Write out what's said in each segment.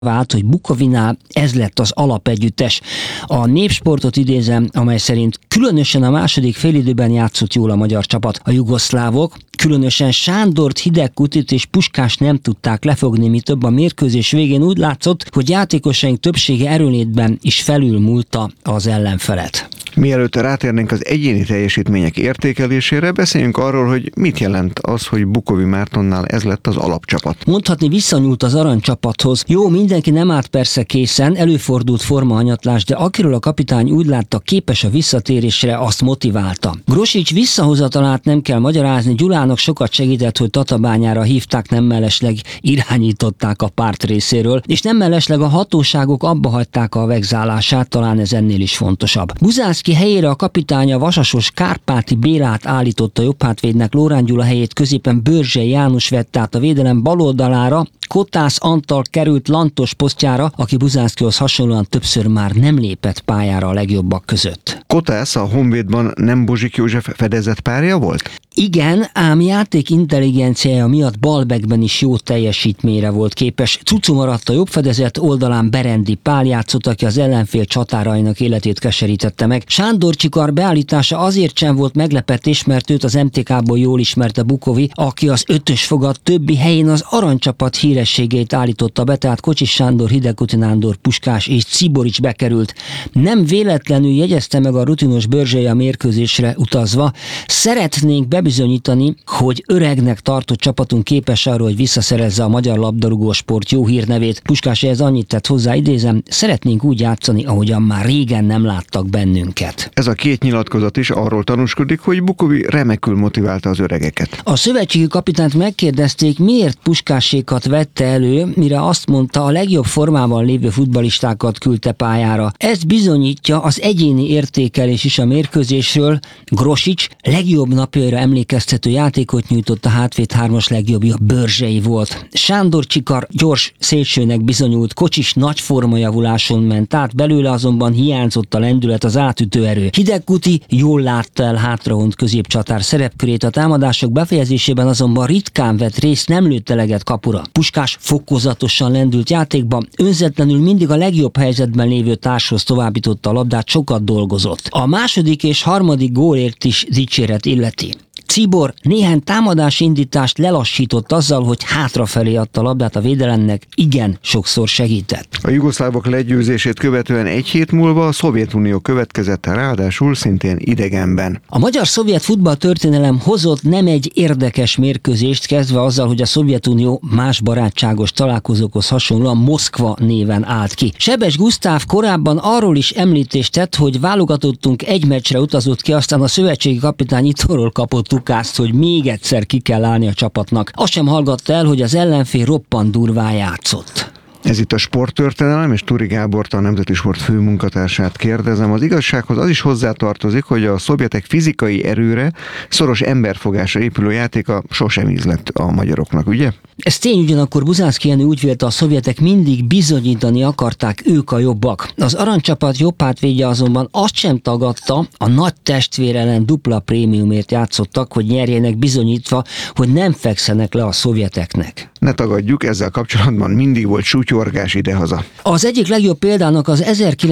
vált, hogy Bukovinál ez lett az alapegyüttes. A Népsportot idézem, amely szerint különösen a második félidőben játszott jól a magyar csapat. A jugoszlávok, különösen Sándort, Hidegkutit és Puskást nem tudták lefogni, mi több a mérkőzés végén úgy látszott, hogy játékosaink többsége erőlétben is felülmúlta az ellenfelet. Mielőtt rátérnénk az egyéni teljesítmények értékelésére, beszéljünk arról, hogy mit jelent az, hogy Bukovi Mártonnál ez lett az alapcsapat. Mondhatni visszanyúlt az aranycsapathoz. Jó, mindenki nem állt persze készen, előfordult formahanyatlás, de akiről a kapitány úgy látta, képes a visszatérésre, azt motiválta. Grosics visszahozatalát nem kell magyarázni, Gyulának sokat segített, hogy Tatabányára hívták, nem mellesleg irányították a párt részéről, és nem mellesleg a hatóságok abbahagyták a vegzálását, talán ez ennél is fontosabb. Buzánszky helyére a kapitánya vasasos Kárpáti Bélát állította jobb hátvédnek, Lórán Gyula helyét középen Börzsei János vette át a védelem baloldalára, Kotász Antal került Lantos posztjára, aki Buzánszkyhoz hasonlóan többször már nem lépett pályára a legjobbak között. Kotász a Honvédban nem Bozsik József fedezett párja volt? Igen, ám játék intelligenciája miatt balbekben is jó teljesítményre volt képes. Cucu maradt a jobb fedezet, oldalán Berendi Pál játszott, aki az ellenfél csatárainak életét keserítette meg. Sándor Csikar beállítása azért sem volt meglepetés, mert őt az MTK-ból jól ismerte Bukovi, aki az ötös fogat többi helyén az aranycsapat hírességét állította be, tehát Kocsis Sándor, Hidegkuti Nándor, Puskás és Ciborics bekerült. Nem véletlenül jegyezte meg a rutinos Börzsei a mérkőzésre utazva: szeretnénk bebizonyítani, hogy öregnek tartott csapatunk képes arra, hogy visszaszerezze a magyar labdarúgó sport jó hírnevét. Puskás ehhez annyit tett hozzá, idézem: szeretnénk úgy játszani, ahogyan már régen nem láttak bennünket. Ez a két nyilatkozat is arról tanúskodik, hogy Bukovi remekül motiválta az öregeket. A szövetségi kapitányt megkérdezték, miért Puskásékat vette elő, mire azt mondta, a legjobb formában lévő futballistákat küldte pályára. Ez bizonyítja az egyéni értékelés is a mérkőzésről. Grosics legjobb napjaira emlékeztető játékot nyújtott, a hátvéd hármas legjobbja Börzsei volt. Sándor Csikar gyors szélsőnek bizonyult, Kocsis nagy formajavuláson ment át, belőle azonban hiányzott a lendület, az átütő erő. Hidegkuti jól látta el hátrahont középcsatár szerepkörét, a támadások befejezésében azonban ritkán vett részt, nem lőtt eleget kapura. Puskás fokozatosan lendült játékba, önzetlenül mindig a legjobb helyzetben lévő társhoz továbbította a labdát, sokat dolgozott. A második és harmadik gólért is dicséret illeti. Cibor néhány támadásindítást lelassított azzal, hogy hátrafelé adta a labdát a védelemnek, igen, sokszor segített. A jugoszlávok legyőzését követően egy hét múlva a Szovjetunió következett, ráadásul szintén idegenben. A magyar-szovjet futballtörténelem hozott nem egy érdekes mérkőzést, kezdve azzal, hogy a Szovjetunió más barátságos találkozókhoz hasonlóan Moszkva néven állt ki. Sebes Gusztáv korábban arról is említést tett, hogy válogatottunk egy meccsre utazott ki, aztán a szövetségi kapitány itthonról kapott tukást, hogy még egyszer ki kell állni a csapatnak. Azt sem hallgatta el, hogy az ellenfél roppant durván játszott. Ez itt a Sporttörténelem, és Turi Gábort, a Nemzeti Sport főmunkatársát kérdezem. Az igazsághoz az is hozzátartozik, hogy a szovjetek fizikai erőre, szoros emberfogásra épülő játéka sosem ízlett a magyaroknak, ugye? Ez tény, ugyanakkor Buzánszky Jenő úgy vélte, a szovjetek mindig bizonyítani akarták, ők a jobbak. Az aranycsapat jobb hátvédje azonban azt sem tagadta, a nagy testvér ellen dupla prémiumért játszottak, hogy nyerjenek, bizonyítva, hogy nem fekszenek le a szovjeteknek. Ne tagadjuk, ezzel kapcsolatban mindig volt sutyorgás idehaza. Az egyik legjobb példának az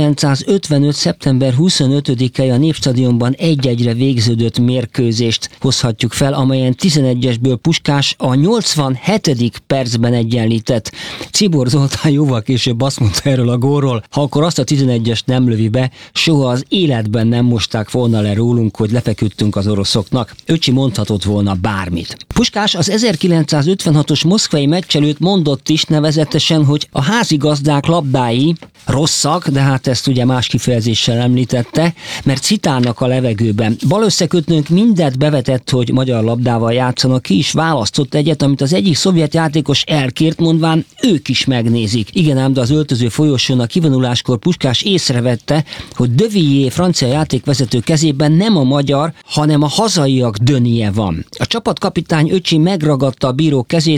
1955. szeptember 25-i a Népstadionban 1-1-re végződött mérkőzést hozhatjuk fel, amelyen 11-esből Puskás a 87. percben egyenlített. Cibor Zoltán jóval később azt mondta erről a gólról: ha akkor azt a 11-est nem lövi be, soha az életben nem mosták volna le rólunk, hogy lefeküdtünk az oroszoknak. Öcsi mondhatott volna bármit. Puskás az 1956-os moszkvai meccs előtt mondott is, nevezetesen, hogy a házigazdák labdái rosszak, de hát ezt ugye más kifejezéssel említette, mert citálnak a levegőben. Bal összekötnőnk mindent bevetett, hogy magyar labdával játszanak, ki is választott egyet, amit az egyik szovjet játékos elkért, mondván ők is megnézik. Igen ám, de az öltöző folyosón a kivonuláskor Puskás észrevette, hogy de Villiers francia játékvezető kezében nem a magyar, hanem a hazaiak dönie van. A csapatkapitány Öcsi megragadta a bíró kezét, hogy addig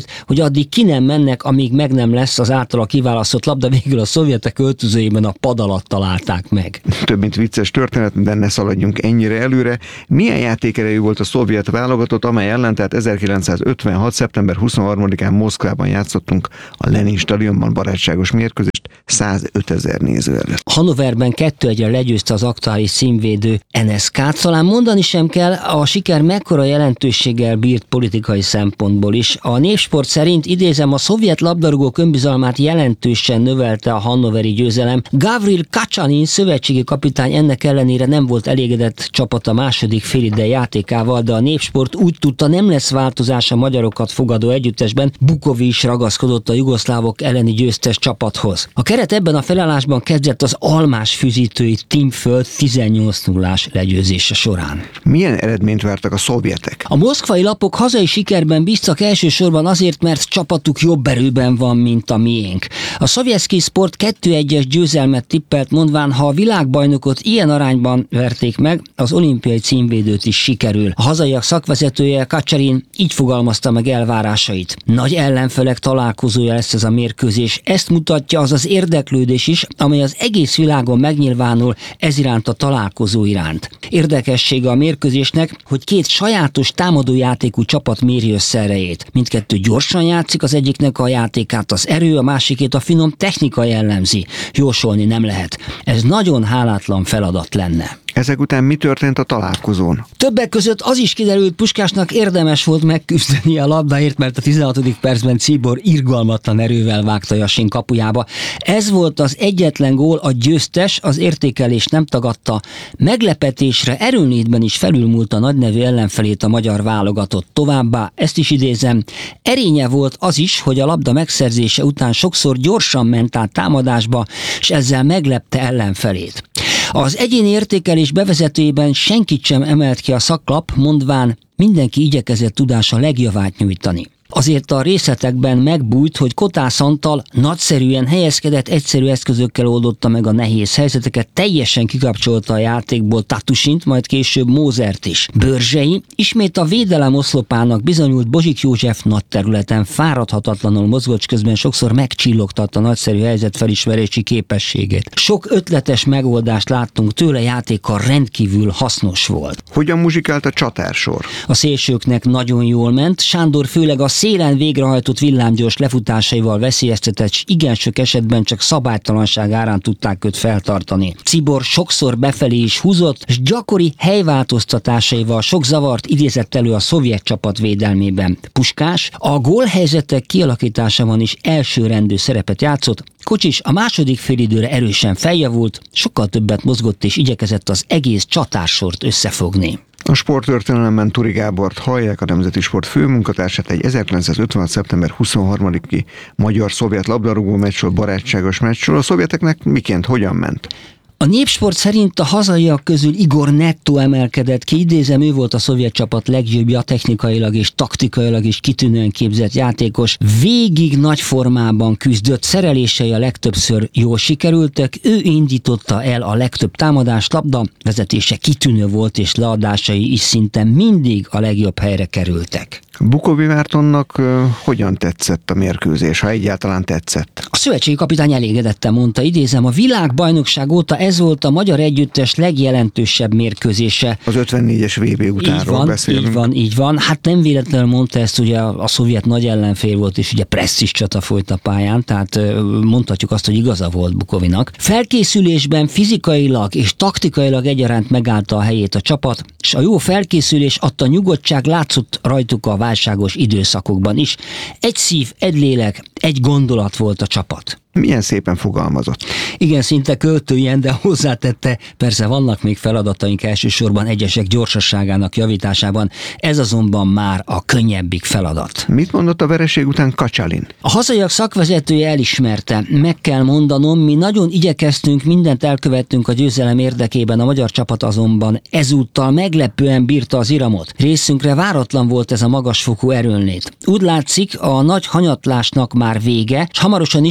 addig ki nem mennek, amíg meg nem lesz az általa kiválasztott labda, végül a szovjetek öltözőjében a pad alatt találták meg. Több mint vicces történet, de ne szaladjunk ennyire előre. Milyen játékerejű volt a szovjet válogatott, amely ellen tehát 1956. szeptember 23-án Moszkvában játszottunk a Lenin stadionban barátságos mérkőzést 105 000 néző előtt. Hannoverben 2-1-re legyőzte az aktuális címvédő NSK-t. Talán mondani sem kell, a siker mekkora jelentőséggel bírt politikai szempontból is. A Népsport szerint, idézem, a szovjet labdarúgók önbizalmát jelentősen növelte a hannoveri győzelem. Gavril Kacsanin szövetségi kapitány ennek ellenére nem volt elégedett csapata második félidő játékával, de a Népsport úgy tudta, nem lesz változás a magyarokat fogadó együttesben. Bukovi is ragaszkodott a jugoszlávok elleni győztes csapathoz. A keret ebben a felállásban kezdett az almás füzítői Tímföld 18-0-ás legyőzése során. Milyen eredményt vártak a szovjetek? A moszkvai lapok hazai sikerben bíztak elsősorban azért, mert csapatuk jobb erőben van, mint a miénk. A Szovjetszkij Sport 2-1-es győzelmet tippelt, mondván, ha a világbajnokot ilyen arányban verték meg, az olimpiai címvédőt is sikerül. A hazaiak szakvezetője Kacsarin így fogalmazta meg elvárásait. Nagy ellenfelek találkozója lesz ez a mérkőzés. Ezt mutatja az az érdeklődés is, amely az egész világon megnyilvánul ez iránt a találkozó iránt. Érdekessége a mérkőzésnek, hogy két sajátos támadójátékú csapat méri össze erejét. Mindkettő gyorsan játszik, az egyiknek a játékát az erő, a másikét a finom technika jellemzi. Jósolni nem lehet. Ez nagyon hálátlan feladat lenne. Ezek után mi történt a találkozón? Többek között az is kiderült, Puskásnak érdemes volt megküzdeni a labdáért, mert a 16. percben Cibor irgalmatlan erővel vágta Jasin kapujába. Ez volt az egyetlen gól, a győztes, az értékelés nem tagadta. Meglepetésre erőnlétben is felülmúlt a nagynevű ellenfelét a magyar válogatott. Továbbá, ezt is idézem, erénye volt az is, hogy a labda megszerzése után sokszor gyorsan ment át támadásba, és ezzel meglepte ellenfelét. Az egyéni értékelés bevezetőjében senkit sem emelt ki a szaklap, mondván mindenki igyekezett tudása legjavát nyújtani. Azért a részletekben megbújt, hogy Kotász Antal nagyszerűen helyezkedett, egyszerű eszközökkel oldotta meg a nehéz helyzeteket, teljesen kikapcsolta a játékból Tatusint, majd később Mózert is. Börzsei ismét a védelem oszlopának bizonyult, Bozsik József nagy területen fáradhatatlanul mozgott, közben sokszor megcsillogtatta nagyszerű helyzetfelismerési képességét. Sok ötletes megoldást láttunk tőle, játéka rendkívül hasznos volt. Hogyan muzsikált a csatársor? A szélsőknek nagyon jól ment, Sándor főleg a szélen végrehajtott villámgyors lefutásaival veszélyeztetett, és igen sok esetben csak szabálytalanság árán tudták őt feltartani. Cibor sokszor befelé is húzott, és gyakori helyváltoztatásaival sok zavart idézett elő a szovjet csapat védelmében. Puskás a gólhelyzetek kialakításában is elsőrendű szerepet játszott, Kocsis a második félidőre erősen feljavult, sokkal többet mozgott és igyekezett az egész csatársort összefogni. A sporttörténelemben Turi Gábort hallják, a Nemzeti Sport főmunkatársát, egy 1956. szeptember 23-i magyar-szovjet labdarúgó meccsről, barátságos meccsről. A szovjeteknek miként, hogyan ment? A Népsport szerint a hazaiak közül Igor Netto emelkedett ki, idézem, ő volt a szovjet csapat legjobbja, technikailag és taktikailag is kitűnően képzett játékos, végig nagy formában küzdött, szerelései a legtöbbször jól sikerültek, ő indította el a legtöbb támadást, labda vezetése kitűnő volt, és leadásai is szinte mindig a legjobb helyre kerültek. Bukovi Mártonnak hogyan tetszett a mérkőzés, ha egyáltalán tetszett? A szövetségi kapitány elégedetten mondta, idézem, a világbajnokság óta ez volt a magyar együttes legjelentősebb mérkőzése. Az 54-es VB utánról beszélünk. Így van. Hát nem véletlenül mondta ezt, ugye a szovjet nagy ellenfél volt, és ugye presszis csata folyt a pályán, tehát mondhatjuk azt, hogy igaza volt Bukovinak. Felkészülésben fizikailag és taktikailag egyaránt megállta a helyét a csapat, és a jó felkészülés adta nyugodtság, látszott rajtuk a válságos időszakokban is. Egy szív, egy lélek, egy gondolat volt a csapat. Milyen szépen fogalmazott. Igen, szinte költőjen, de hozzátette, persze vannak még feladataink, elsősorban egyesek gyorsaságának javításában, ez azonban már a könnyebbik feladat. Mit mondott a vereség után Kacsalin? A hazaiak szakvezetője elismerte, meg kell mondanom, mi nagyon igyekeztünk, mindent elkövettünk a győzelem érdekében, a magyar csapat azonban ezúttal meglepően bírta az iramot. Részünkre váratlan volt ez a magasfokú erőnlét. Úgy látszik, a nagy hanyatlásnak már vége, és hamarosan ismét a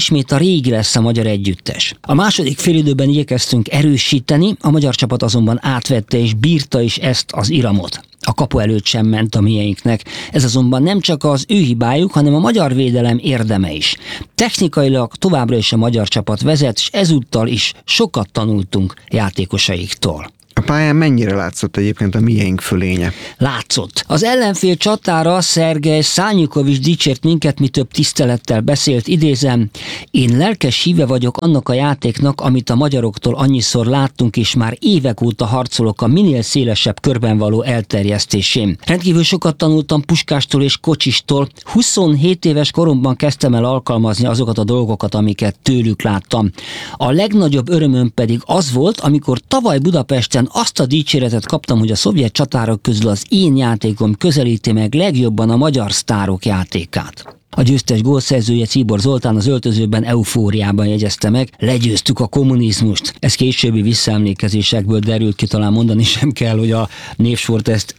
végig lesz a magyar együttes. A második félidőben igyekeztünk erősíteni, a magyar csapat azonban átvette és bírta is ezt az iramot. A kapu előtt sem ment a mieinknek. Ez azonban nem csak az ő hibájuk, hanem a magyar védelem érdeme is. Technikailag továbbra is a magyar csapat vezet, és ezúttal is sokat tanultunk játékosaiktól. A pályán mennyire látszott egyébként a mieink fölénye? Látszott. Az ellenfél csatára Szergej Szányikovics dicsért minket, mi több tisztelettel beszélt, idézem: én lelkes híve vagyok annak a játéknak, amit a magyaroktól annyiszor láttunk, és már évek óta harcolok a minél szélesebb körben való elterjesztésén. Rendkívül sokat tanultam Puskástól és Kocsistól. 27 éves koromban kezdtem el alkalmazni azokat a dolgokat, amiket tőlük láttam. A legnagyobb örömöm pedig az volt, amikor tavaly Budapesten azt a dicséretet kaptam, hogy a szovjet csatárok közül az én játékom közelíti meg legjobban a magyar sztárok játékát. A győztes gólszerzője, Czibor Zoltán az öltözőben eufóriában jegyezte meg: legyőztük a kommunizmust. Ez későbbi visszaemlékezésekből derült ki, talán mondani sem kell, hogy a Népsport ezt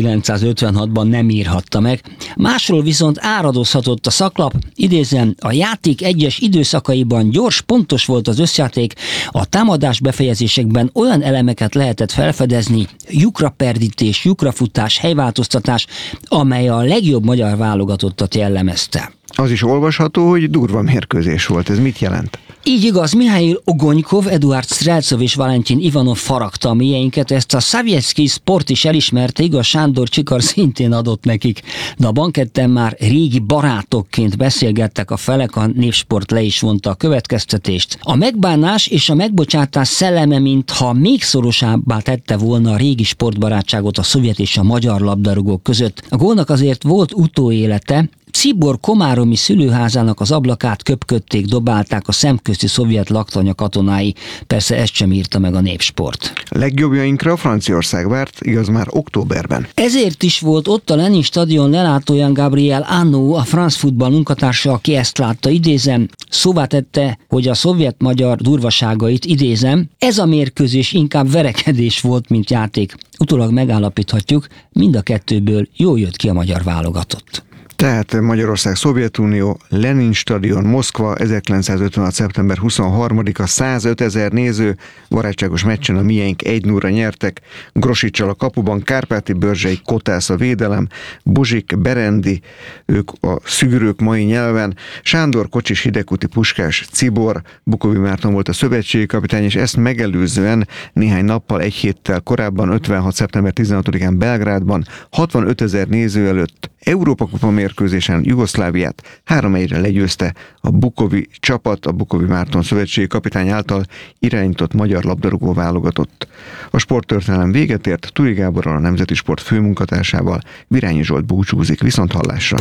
1956-ban nem írhatta meg. Másról viszont áradozhatott a szaklap, idézem: a játék egyes időszakaiban gyors, pontos volt az összjáték, a támadás befejezésekben olyan elemeket lehetett felfedezni, lyukraperdítés, lyukrafutás, helyváltoztatás, amely a legjobb magyar válogatottat jellemezte. Az is olvasható, hogy durva mérkőzés volt. Ez mit jelent? Így igaz, Mihail Ogonykov, Eduard Strelcov és Valentin Ivanov faragta a mieinket, ezt a Szavjetszkij Sport is elismerte, igaz, Sándor Csikar szintén adott nekik. De a banketten már régi barátokként beszélgettek a felek, a Népsport le is vonta a következtetést. A megbánás és a megbocsátás szelleme, mintha még szorosabbá tette volna a régi sportbarátságot a szovjet és a magyar labdarúgók között. A gólnak azért volt utóélete. Czibor komáromi szülőházának az ablakát köpködték, dobálták a szemközti szovjet laktanya katonái. Persze ezt sem írta meg a Népsport. Legjobbjainkra Franciaország várt, igaz, már októberben. Ezért is volt ott a Lenin stadion lelátóján Gabriel Anno, a France Football munkatársa, aki ezt látta, idézem, szóvá tette, hogy a szovjet-magyar durvaságait, idézem, ez a mérkőzés inkább verekedés volt, mint játék. Utólag megállapíthatjuk, mind a kettőből jól jött ki a magyar válogatott. Tehát Magyarország, Szovjetunió, Lenin stadion, Moszkva, 1956. szeptember 23-a, 105 000 néző, barátságos meccsen a mieink 1-0-ra nyertek, Grosicsal a kapuban, Kárpáti Börzsei, Kotász a védelem, Bozsik, Berendi, ők a szűrők mai nyelven, Sándor, Kocsis, Hidegkuti, Puskás, Czibor, Bukovi Márton volt a szövetségi kapitány, és ezt megelőzően néhány nappal, egy héttel korábban, 56. szeptember 16-án Belgrádban, 65 000 néző előtt Európa-kupa mérkőzésen Jugoszláviát 3-1-re legyőzte a bukovi csapat, a Bukovi Márton szövetségi kapitány által irányított magyar labdarúgó válogatott. A sporttörténelem véget ért, Turi Gáborral, a Nemzeti Sport főmunkatársával. Virányi Zsolt búcsúzik, viszonthallásra.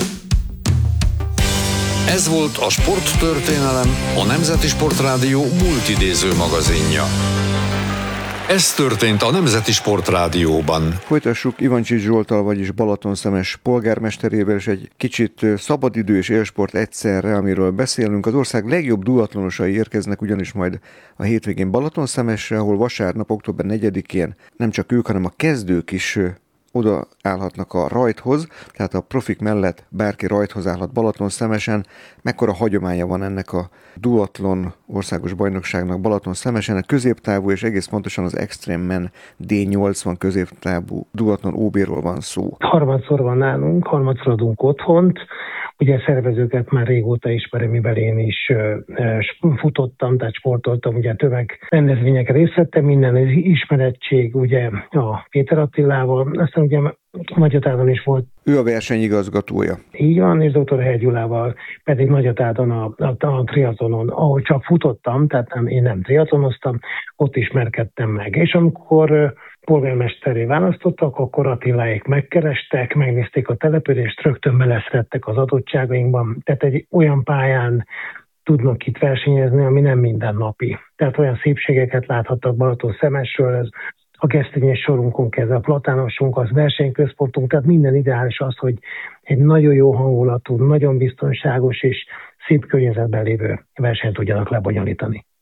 Ez volt a Sporttörténelem, a Nemzeti Sportrádió multidéző magazinja. Ez történt a Nemzeti Sportrádióban. Folytassuk Ivancsics Zsolttal, vagyis Balatonszemes polgármesterével, és egy kicsit szabadidő és élsport egyszerre, amiről beszélünk. Az ország legjobb duatlonosai érkeznek ugyanis majd a hétvégén Balatonszemesre, ahol vasárnap, október 4-én nem csak ők, hanem a kezdők is oda állhatnak a rajthoz, tehát a profik mellett bárki rajthoz állhat Balatonszemesen. Mekkora hagyománya van ennek a duatlon országos bajnokságnak Balatonszemesen? A középtávú és egész pontosan az Extreme Men D80 középtávú duatlon OB-ról van szó. Harmadszor van nálunk, harmadszor adunk otthont. Ugye szervezőket már régóta ismerem, mivel én is futottam, tehát sportoltam, ugye tömegrendezvényeken részt vettem, minden ismerettség ugye a Péter Attilával, aztán ugye Nagyatádon is volt. Ő a versenyigazgatója. Így van, és dr. Hegy Gyulával pedig Nagyatádon a triatlonon, ahol csak futottam, tehát én nem triatlonoztam, ott ismerkedtem meg. És amikor polgármesteré választottak, akkor Attiláék megkerestek, megnézték a települést, rögtön beleszredtek az adottságainkban. Tehát egy olyan pályán tudnak itt versenyezni, ami nem mindennapi. Tehát olyan szépségeket láthattak Balatonszemesről, ez a gesztenyés sorunkon kezdve, a platánosunk, az versenyközpontunk, tehát minden ideális az, hogy egy nagyon jó hangulatú, nagyon biztonságos és szép környezetben lévő versenyt tudjanak lebonyolítani.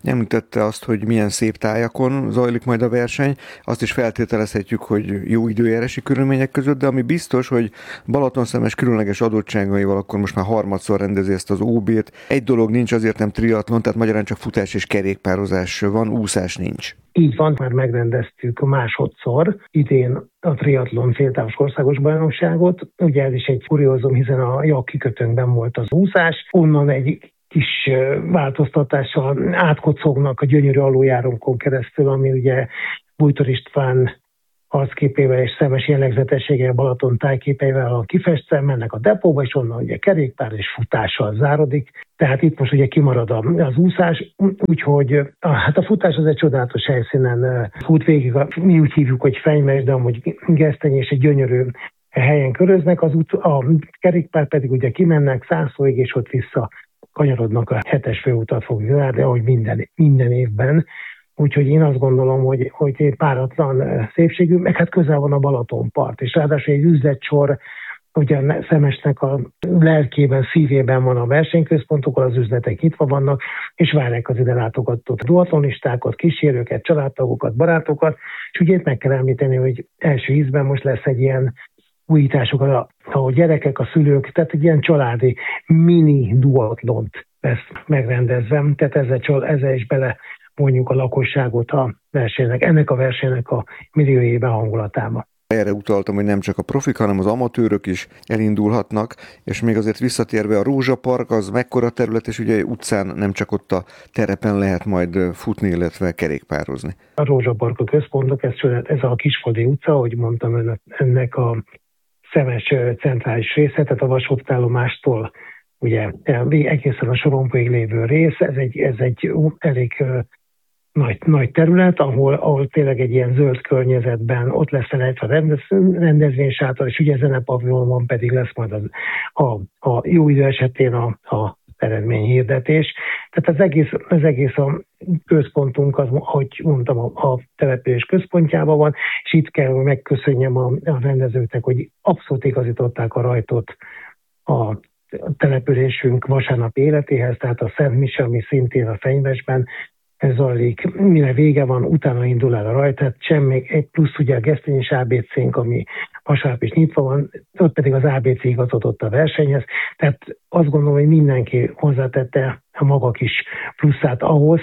Említette azt, hogy milyen szép tájakon zajlik majd a verseny. Azt is feltételezhetjük, hogy jó időjárási körülmények között, de ami biztos, hogy Balatonszemes különleges adottságaival akkor most már harmadszor rendezi ezt az OB-t. Egy dolog nincs, azért nem triatlon, tehát magyarán csak futás és kerékpározás van, úszás nincs. Így van, már megrendeztük másodszor idén a triatlon féltávos országos bajnokságot. Ugye ez is egy kuriózum, hiszen a Jak kikötőnkben volt az úszás. Onnan egy kis változtatással átkocognak a gyönyörű aluljárónkon keresztül, ami ugye Bújtor István arcképével és szemes jellegzetességgel, Balaton tájképeivel a kifestve, mennek a depóba, és onnan ugye kerékpár és futással zárodik. Tehát itt most ugye kimarad az úszás, úgyhogy hát a futás az egy csodálatos helyszínen fut végig, mi úgy hívjuk, hogy Fenyves, de amúgy Gesztenyi és egy gyönyörű helyen köröznek, a kerékpár pedig ugye kimennek Szászlóig, és ott vissza kanyarodnak, a 7-es főutat fogjuk zárni, ahogy minden évben. Úgyhogy én azt gondolom, hogy páratlan szépségű, meg hát közel van a Balatonpart, és ráadásul egy üzletsor, ugye Szemesnek a lelkében, szívében van a versenyközpontok, az üzletek nyitva vannak, és várják az ide látogatott duatlonistákat, kísérőket, családtagokat, barátokat, és ugye itt meg kell említeni, hogy első ízben most lesz egy ilyen újítások, a gyerekek, a szülők, tehát egy ilyen családi mini duatlont lesz megrendezve, tehát ezzel is bele mondjuk a lakosságot ennek a versenynek a milliójében hangulatába. Erre utaltam, hogy nem csak a profik, hanem az amatőrök is elindulhatnak, és még azért visszatérve a Rózsapark, az mekkora terület, és ugye utcán nem csak ott a terepen lehet majd futni, illetve kerékpározni. A Rózsapark a központok, ez a Kisfaldi utca, ahogy mondtam, ennek a Szemes centrális része, tehát a vasútállomástól ugye egészen a Sorompóig lévő rész, ez egy elég nagy terület, ahol tényleg egy ilyen zöld környezetben ott lesz a rendezvénysátor, és ugye zenepavilonban pedig lesz majd a jó idő esetén a eredményhirdetés. Tehát az egész a központunk, az, ahogy mondtam, a település központjában van, és itt kell megköszönjem a rendezőknek, hogy abszolút igazították a rajtot a településünk vasárnapi életéhez, tehát a Szent Mise, ami szintén a Fenyvesben zajlik, mire vége van, utána indul el a rajt, tehát semmi, egy plusz ugye a Gesztenyis ABC-nk, ami vasárnap is nyitva van, ott pedig az ABC igazodott a versenyhez, tehát azt gondolom, hogy mindenki hozzátette a maga kis pluszát ahhoz,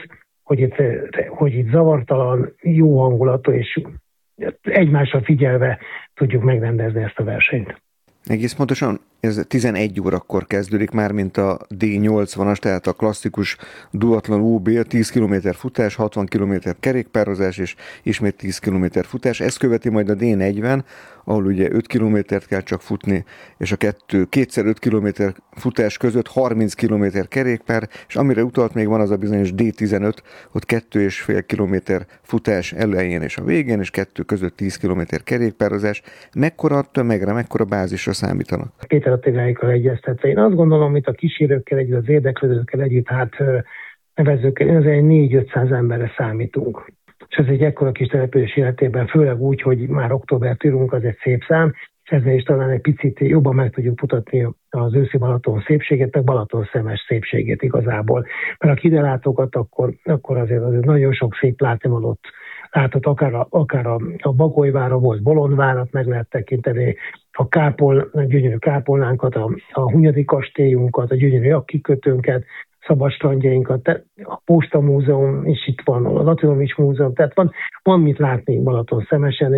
hogy itt zavartalan, jó hangulatú és egymásra figyelve tudjuk megrendezni ezt a versenyt. Egész pontosan ez 11 órakor kezdődik már, mint a D80-as, tehát a klasszikus duatlon OB, 10 km futás, 60 km kerékpározás és ismét 10 km futás. Ezt követi majd a D40, ahol ugye 5 kilométert kell csak futni, és a kétszer 5 km futás között 30 km kerékpár, és amire utalt még van az a bizonyos D15, ott 2,5 km futás elején és a végén, és 2 között 10 km kerékpározás. Mekkora tömegre, mekkora bázisra számítanak? Péter Attiláikkal egyeztetve. Én azt gondolom, itt a kísérőkkel együtt, az érdeklődőkkel együtt, nevezőkkel, ez egy 400-500 emberre számítunk. És ez egy ekkora kis település életében, főleg úgy, hogy már októbert írunk, az egy szép szám, és ezzel is talán egy picit jobban meg tudjuk mutatni az őszi Balaton szépségét, meg Balatonszemes szépségét igazából. Mert ha ide látogat, akkor azért nagyon sok szép látnivalót látott, akár a Bagolyvára volt, Bolondvárat meg lehet tekinteni, a gyönyörű kápolnánkat, a Hunyadi kastélyunkat, a gyönyörű kikötőnket, szabadstrandjainkat, a Posta Múzeum is itt van, a Latinovics Múzeum, tehát van mit látni Balatonszemesen,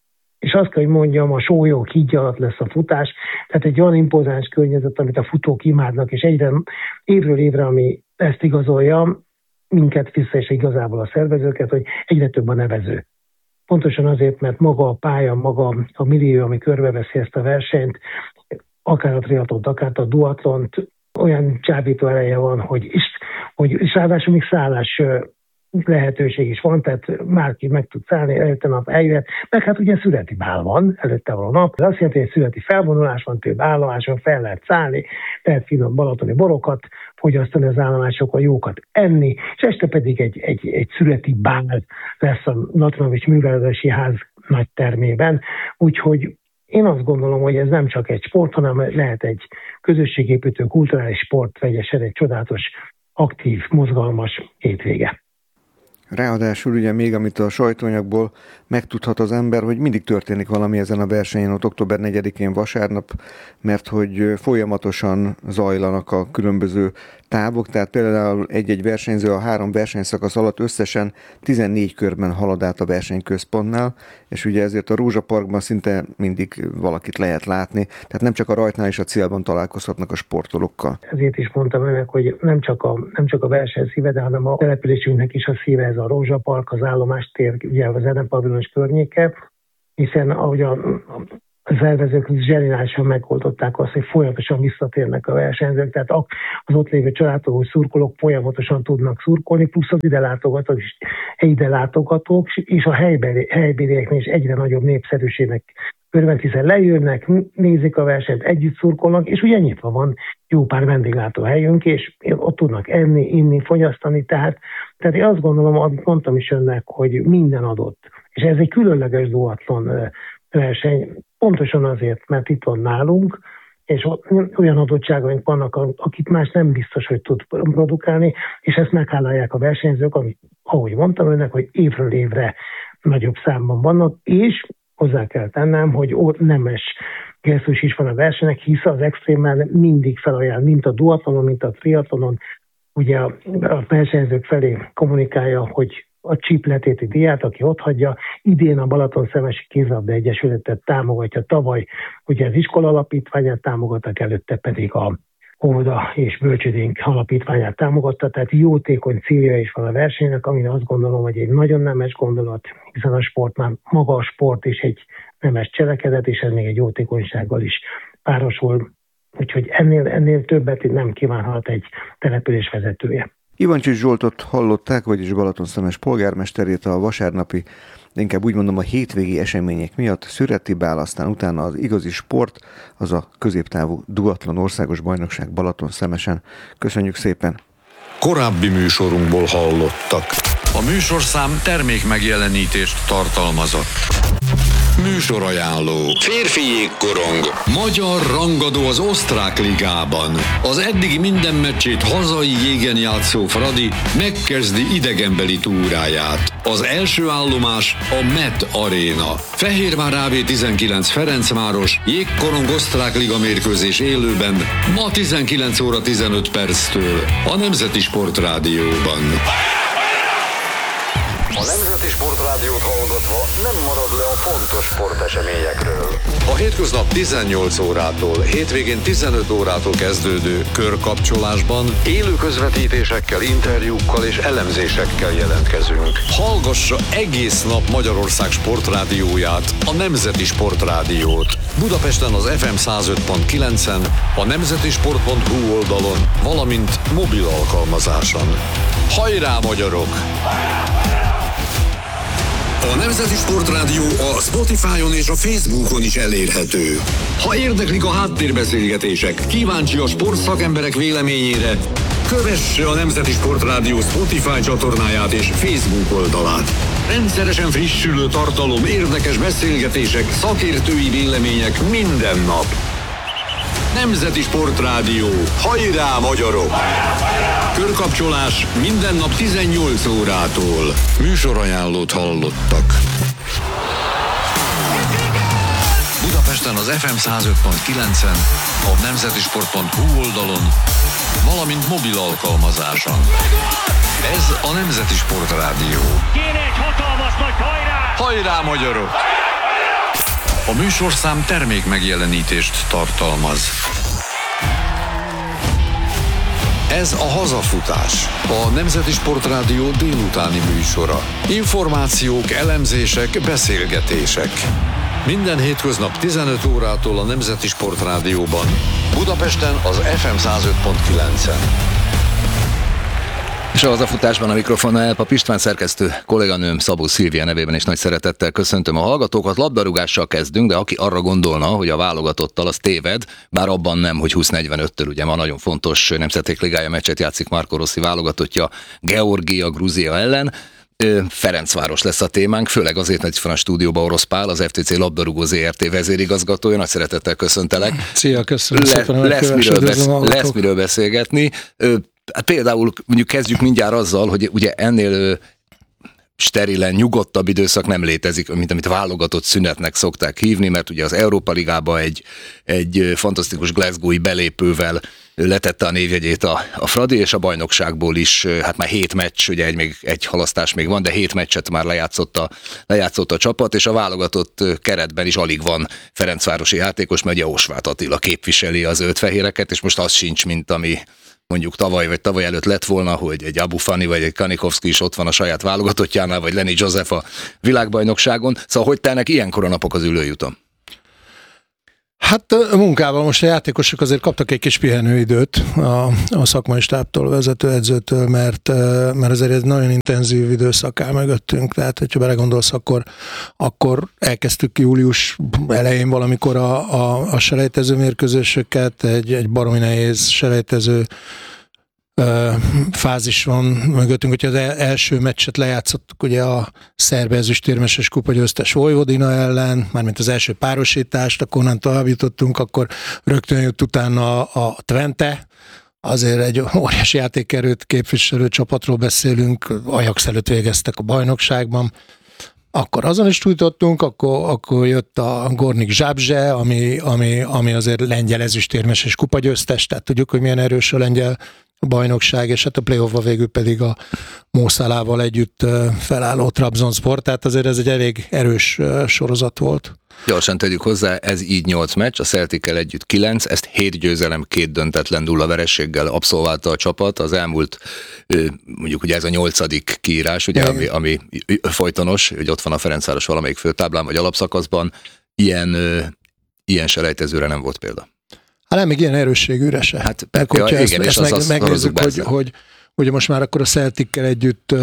és azt kell, hogy mondjam, a Sólyók hídja alatt lesz a futás, tehát egy olyan impozáns környezet, amit a futók imádnak, és évről évre, ami ezt igazolja, minket vissza és igazából a szervezőket, hogy egyre több a nevező. Pontosan azért, mert maga a pálya, maga a millió, ami körbeveszi ezt a versenyt, akár a triatlont, akár a duatlont, olyan csábító ereje van, hogy ráadásul még szállás lehetőség is van, tehát bárki meg tud szállni, előtte nap eljöhet, meg hát ugye születi bál van, előtte van a nap, ez azt jelenti, hogy születi felvonulás van, több állomáson fel lehet szállni, lehet finom balatoni borokat fogyasztani az állomásokon, jókat enni, és este pedig egy születi bál lesz a Latinovics Művelődési Ház nagy termében, úgyhogy én azt gondolom, hogy ez nem csak egy sport, hanem lehet egy közösségépítő, kulturális sport vegyesen, egy csodálatos, aktív, mozgalmas hétvége. Ráadásul ugye még, amit a sajtóanyagból megtudhat az ember, hogy mindig történik valami ezen a versenyen, ott október 4-én vasárnap, mert hogy folyamatosan zajlanak a különböző távok, tehát például egy-egy versenyző a 3 versenyszakasz alatt összesen 14 körben halad át a versenyközpontnál, és ugye ezért a Rózsaparkban szinte mindig valakit lehet látni, tehát nem csak a rajtnál és a célban találkozhatnak a sportolókkal. Ezért is mondtam önnek, hogy nem csak a verseny szíve, de hanem a településünknek is a szíve ez a Rózsapark, az állomástér, ugye a zenepavilons környéke, hiszen ahogy a szervezők zseniálisan megoldották azt, hogy folyamatosan visszatérnek a versenyzők, tehát az ott lévő családok, szurkolók folyamatosan tudnak szurkolni, plusz az ide látogatók és a helybérieknél is egyre nagyobb népszerűségnek örvend, hiszen lejönnek, nézik a versenyt, együtt szurkolnak, és ugye nyitva van jó pár vendéglátóhelyünk, és ott tudnak enni, inni, fogyasztani, tehát én azt gondolom, amit mondtam is önnek, hogy minden adott. És ez egy különleges duatlon verseny, pontosan azért, mert itt van nálunk, és olyan adottságaink vannak, akit más nem biztos, hogy tud produkálni, és ezt meghálálják a versenyzők, amit, ahogy mondtam önnek, hogy évről évre nagyobb számban vannak, és hozzá kell tennem, hogy ott nemes gesztus is van a versenynek, hisz az extrémmel mindig felajánl, mint a duatlonon, mint a triatlonon, ugye a versenyzők felé kommunikálja, hogy a csípletéti díját, aki ott hagyja, idén a Balatonszemesi Kézilabda Egyesületet támogatja, tavaly ugye az iskola alapítványát támogattak, előtte pedig a Óvoda és Bölcsődénk alapítványát támogatta, tehát jótékony célja is van a versenynek, amire azt gondolom, hogy egy nagyon nemes gondolat, hiszen a sport már maga a sport is egy nemes cselekedet, és ez még egy jótékonysággal is párosul, úgyhogy ennél többet nem kívánhat egy település vezetője. Ivancsics Zsoltot hallották, vagyis Balatonszémes polgármesterét a vasárnapi, de inkább úgy mondom a hétvégi események miatt Szüreti-Bál, aztán utána az igazi sport, az a középtávú duatlon országos bajnokság Balatonszemesen. Köszönjük szépen! Korábbi műsorunkból hallottak. A műsorszám termék megjelenítést tartalmazott. Műsorajánló. Férfi jégkorong. Magyar rangadó az osztrák ligában. Az eddigi minden meccsét hazai jégen játszó Fradi megkezdi idegenbeli túráját. Az első állomás a MET Arena. Fehérvár AB19 Ferencváros jégkorong osztrák liga mérkőzés élőben ma 19 óra 15 perctől a Nemzeti Sportrádióban. A Nemzeti Sportrádiót hallgatva nem marad le a fontos sporteseményekről. A hétköznap 18 órától, hétvégén 15 órától kezdődő körkapcsolásban élő közvetítésekkel, interjúkkal és elemzésekkel jelentkezünk. Hallgassa egész nap Magyarország sportrádióját, a Nemzeti Sportrádiót. Budapesten az FM 105.9-en, a nemzetisport.hu oldalon, valamint mobil alkalmazáson. Hajrá, magyarok! A Nemzeti Sportrádió a Spotify-on és a Facebookon is elérhető. Ha érdeklik a háttérbeszélgetések, kíváncsi a sportszakemberek véleményére, kövesse a Nemzeti Sportrádió Spotify csatornáját és Facebook oldalát. Rendszeresen frissülő tartalom, érdekes beszélgetések, szakértői vélemények minden nap. Nemzeti Sportrádió. Hajrá, magyarok! Körkapcsolás minden nap 18 órától. Műsorajánlót hallottak. Budapesten az FM 105.9-en, a nemzetisport.hu oldalon, valamint mobil alkalmazáson. Ez a Nemzeti Sportrádió. Kéne egy hatalmas nagy hajrá! Hajrá, magyarok! A műsorszám termék megjelenítést tartalmaz. Ez a Hazafutás, a Nemzeti Sportrádió délutáni műsora. Információk, elemzések, beszélgetések. Minden hétköznap 15 órától a Nemzeti Sportrádióban. Budapesten az FM 105.9-en. És a Hazafutásban a mikrofonnál Elpap István szerkesztő kolléganőm Szabó Szilvia nevében is nagy szeretettel köszöntöm a hallgatókat. Labdarúgással kezdünk, de aki arra gondolna, hogy a válogatottal, az téved, bár abban nem, hogy 20:45-től ugye ma nagyon fontos Nemzetek Ligája meccset játszik Marco Rossi válogatottja Georgia, Grúzia ellen. Ferencváros lesz a témánk, főleg azért, mert itt van a stúdióban Orosz Pál, az FTC Labdarúgó ZRT vezérigazgatója. Nagy szeretettel köszöntelek. Szia, köszönöm szépen. Lesz miről beszélgetni. Például mondjuk kezdjük mindjárt azzal, hogy ugye ennél sterilen, nyugodtabb időszak nem létezik, mint amit válogatott szünetnek szokták hívni, mert ugye az Európa Ligába egy fantasztikus glasgowi belépővel letette a névjegyét a Fradi, és a bajnokságból is, hát már 7 meccs, ugye egy halasztás még van, de 7 meccset már lejátszott a csapat, és a válogatott keretben is alig van ferencvárosi játékos, mert ugye Osváth Attila képviseli az zöldfehéreket, és most az sincs, mint ami mondjuk tavaly vagy tavaly előtt lett volna, hogy egy Abu Fani vagy egy Kanikovszki is ott van a saját válogatottjánál, vagy Lenny Joseph a világbajnokságon. Szóval hogy telnek ilyenkor a napok az ülőjuton? Hát a munkával most a játékosok azért kaptak egy kis pihenőidőt a szakmai stábtól, vezetőedzőtől, mert azért egy nagyon intenzív időszak áll mögöttünk, tehát hogyha belegondolsz, akkor elkezdtük július elején valamikor a selejtező mérkőzéseket, egy baromi nehéz selejtező fázis van mögöttünk, hogy az első meccset lejátszottuk ugye a szerb ezüstérmeses kupagyőztes Vojvodina ellen, mármint az első párosítást, akkor onnan tovább jutottunk, akkor rögtön jött utána a Twente, azért egy óriási játékerőt képviselő csapatról beszélünk, Ajax előtt végeztek a bajnokságban, akkor azon is túltottunk, akkor jött a Gornik Zabrze, ami azért lengyel ezüstérmeses kupagyőztes, tehát tudjuk, hogy milyen erős a lengyel bajnokság, és hát a playoffba végül pedig a Mo Salával együtt felálló Trabzonspor, tehát azért ez egy elég erős sorozat volt. Gyorsan tegyük hozzá, ez így 8 meccs, a Celtic-kel együtt 9, ezt 7 győzelem, 2 döntetlen nulla vereséggel abszolválta a csapat, az elmúlt, mondjuk ugye ez a 8. kiírás, ugye, ami folytonos, hogy ott van a Ferencváros valamelyik főtáblán, vagy alapszakaszban, ilyen selejtezőre nem volt példa. Hát nem, még ilyen erősségűre se. Hát, hogyha ezt megnézzük, hogy ugye most már akkor a Celtic-kel együtt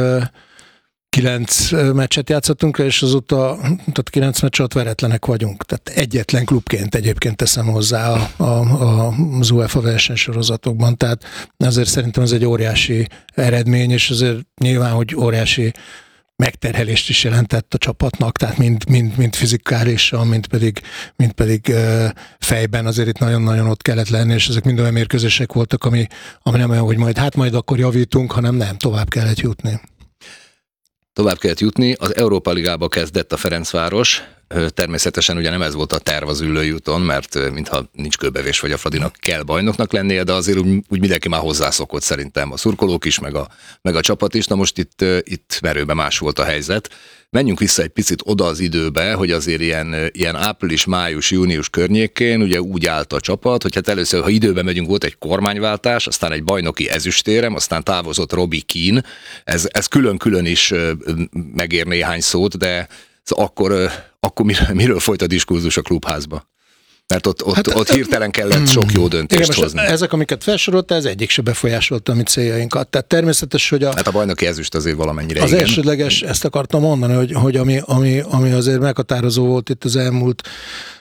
9 meccset játszottunk, és azóta, tehát 9 meccs alatt veretlenek vagyunk. Tehát egyetlen klubként egyébként teszem hozzá az UEFA versenysorozatokban. Tehát azért szerintem ez egy óriási eredmény, és azért nyilván, hogy óriási megterhelést is jelentett a csapatnak, tehát mind fizikálisan, mind pedig fejben azért itt nagyon-nagyon ott kellett lenni, és ezek mind olyan mérkőzések voltak, ami nem olyan, hogy majd akkor javítunk, hanem nem, tovább kellett jutni. Tovább kellett jutni, az Európa Ligába kezdett a Ferencváros, természetesen ugye nem ez volt a terv az ülőjúton, mert mintha nincs kőbevés, vagy a Fradinak kell bajnoknak lennie, de azért úgy mindenki már hozzászokott szerintem, a szurkolók is, meg a csapat is. Na most itt merőben más volt a helyzet. Menjünk vissza egy picit oda az időbe, hogy azért ilyen április, május, június környékén ugye úgy állt a csapat, hogy hát először, ha időben megyünk, volt egy kormányváltás, aztán egy bajnoki ezüstérem, aztán távozott Robbie Keane. Ez külön-külön is megér néhány szót, de akkor miről folyt a diskurzus a klubházba? Mert ott hirtelen kellett sok jó döntést hozni. Ezek, amiket felsorolta, ez egyik se befolyásolta a mi céljainkat. Tehát természetes, hogy hát a bajnoki ezüst azért valamennyire az igen. Elsődleges, ezt akartam mondani, hogy ami azért meghatározó volt itt az elmúlt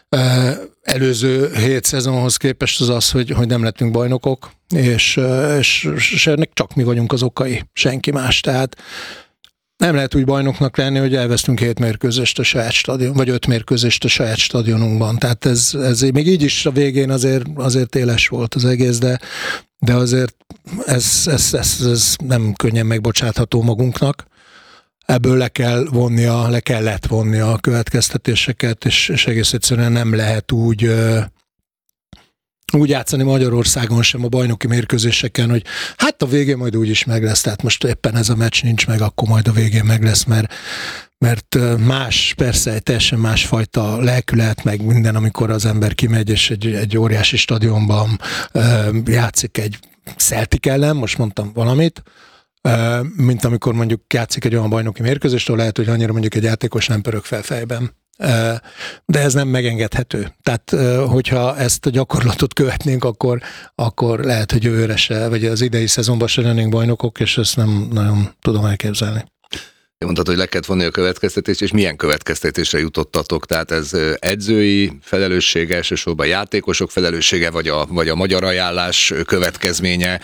előző 7 szezonhoz képest az, hogy nem lettünk bajnokok, és ennek csak mi vagyunk az okai, senki más. Tehát nem lehet úgy bajnoknak lenni, hogy elvesztünk 7 mérkőzést a saját stadion, vagy 5 mérkőzést a saját stadionunkban. Tehát ez még így is a végén azért éles volt az egész, de azért ez nem könnyen megbocsátható magunknak. Ebből le kellett vonni a következtetéseket, és egész egyszerűen nem lehet úgy játszani Magyarországon sem a bajnoki mérkőzéseken, hogy hát a végén majd úgyis meg lesz, tehát most éppen ez a meccs nincs meg, akkor majd a végén meg lesz, mert más, persze egy teljesen másfajta lelkület, meg minden, amikor az ember kimegy, és egy óriási stadionban játszik egy Celtic ellen, most mondtam valamit, mint amikor mondjuk játszik egy olyan bajnoki mérkőzést, ahol lehet, hogy annyira mondjuk egy játékos nem pörög fel fejben. De ez nem megengedhető. Tehát, hogyha ezt a gyakorlatot követnénk, akkor lehet, hogy jövőre se, vagy az idei szezonban se lennénk bajnokok, és ezt nem nagyon tudom elképzelni. Mondtad, hogy le kellett vonni a következtetést, és milyen következtetésre jutottatok? Tehát ez edzői felelőssége, elsősorban játékosok felelőssége, vagy a magyar ajánlás következménye?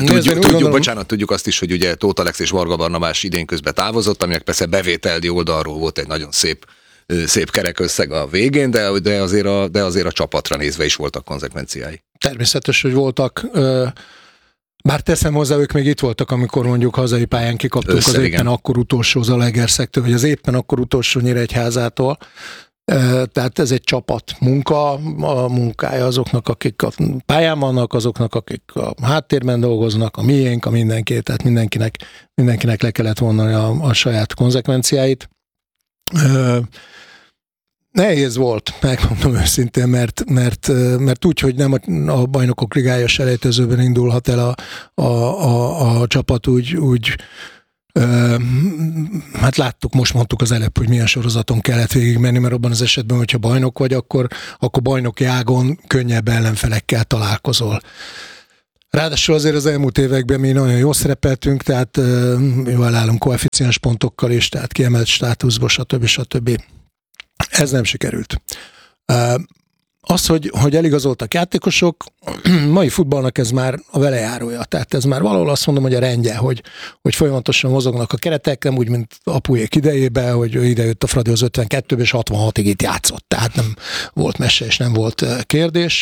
Tudjuk azt is, hogy ugye Tóth Alex és Varga Barnabás idén közben távozott, aminek persze bevételdi oldalról volt egy nagyon szép kerek összeg a végén, de azért a csapatra nézve is voltak konzekvenciái. Természetes, hogy voltak. Bár teszem hozzá, ők még itt voltak, amikor mondjuk hazai pályán kikaptunk az éppen akkor utolsó Zalaegerszektől, vagy az éppen akkor utolsó Nyíregyházától. Tehát ez egy csapat munka, a munkája azoknak, akik a pályán vannak, azoknak, akik a háttérben dolgoznak, a miénk, a mindenki, tehát mindenkinek le kellett vonni a saját konzekvenciáit. Nehéz volt, megmondom őszintén, mert úgy, hogy nem a Bajnokok Ligája selejtezőben indulhat el a csapat, úgy hát láttuk, most mondtuk az előbb, hogy milyen sorozaton kellett végigmenni, mert abban az esetben, hogyha bajnok vagy, akkor bajnoki ágon könnyebb ellenfelekkel találkozol. Ráadásul azért az elmúlt években mi nagyon jól szerepeltünk, tehát jól állunk koeficiens pontokkal is, tehát kiemelt státuszba, stb. Ez nem sikerült. Az, hogy eligazoltak játékosok, mai futballnak ez már a velejárója. Tehát ez már valahol azt mondom, hogy a rendje, hogy folyamatosan mozognak a keretek, nem úgy, mint apuék idejében, hogy idejött a Fradi az 52-ben, és 66-ig itt játszott. Tehát nem volt mese, és nem volt kérdés.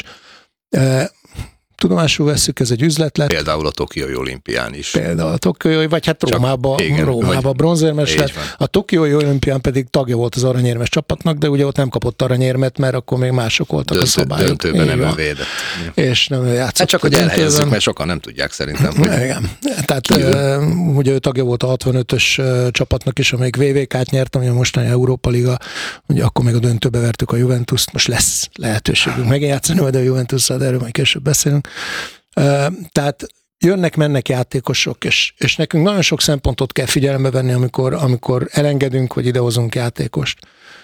Tudomásul vesszük, ez egy üzlet lett. Például a Tokiói olimpián is. Például a Tokiói, vagy hát Rómába bronzérmes lett. A Tokiói olimpián pedig tagja volt az aranyérmes csapatnak, de ugye ott nem kapott aranyérmet, mert akkor még mások voltak a szabályok. Döntőben nem védett. És nem játszott. Hát csak, hogy elhelyezzük, mert sokan nem tudják szerintem. Igen. Tehát ugye ő tagja volt a 65-ös csapatnak is, amelyik VVK-t nyert, ami a mostani Európa Liga, ugye akkor még a döntőbe vertük a Juventust, most lesz lehetőségünk megjátszani, majd a Juventusszal, de erről majd később beszélünk. Tehát jönnek-mennek játékosok, és nekünk nagyon sok szempontot kell figyelembe venni, amikor elengedünk, vagy idehozunk játékost.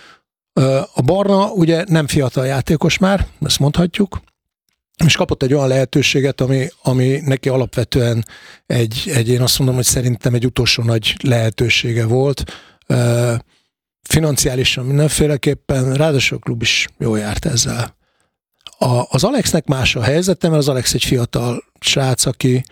A Barna ugye nem fiatal játékos már, ezt mondhatjuk, és kapott egy olyan lehetőséget, ami neki alapvetően én azt mondom, hogy szerintem egy utolsó nagy lehetősége volt. Financiálisan mindenféleképpen, ráadásul a klub is jól járt ezzel. Az Alexnek más a helyzete, mert az Alex egy fiatal srác,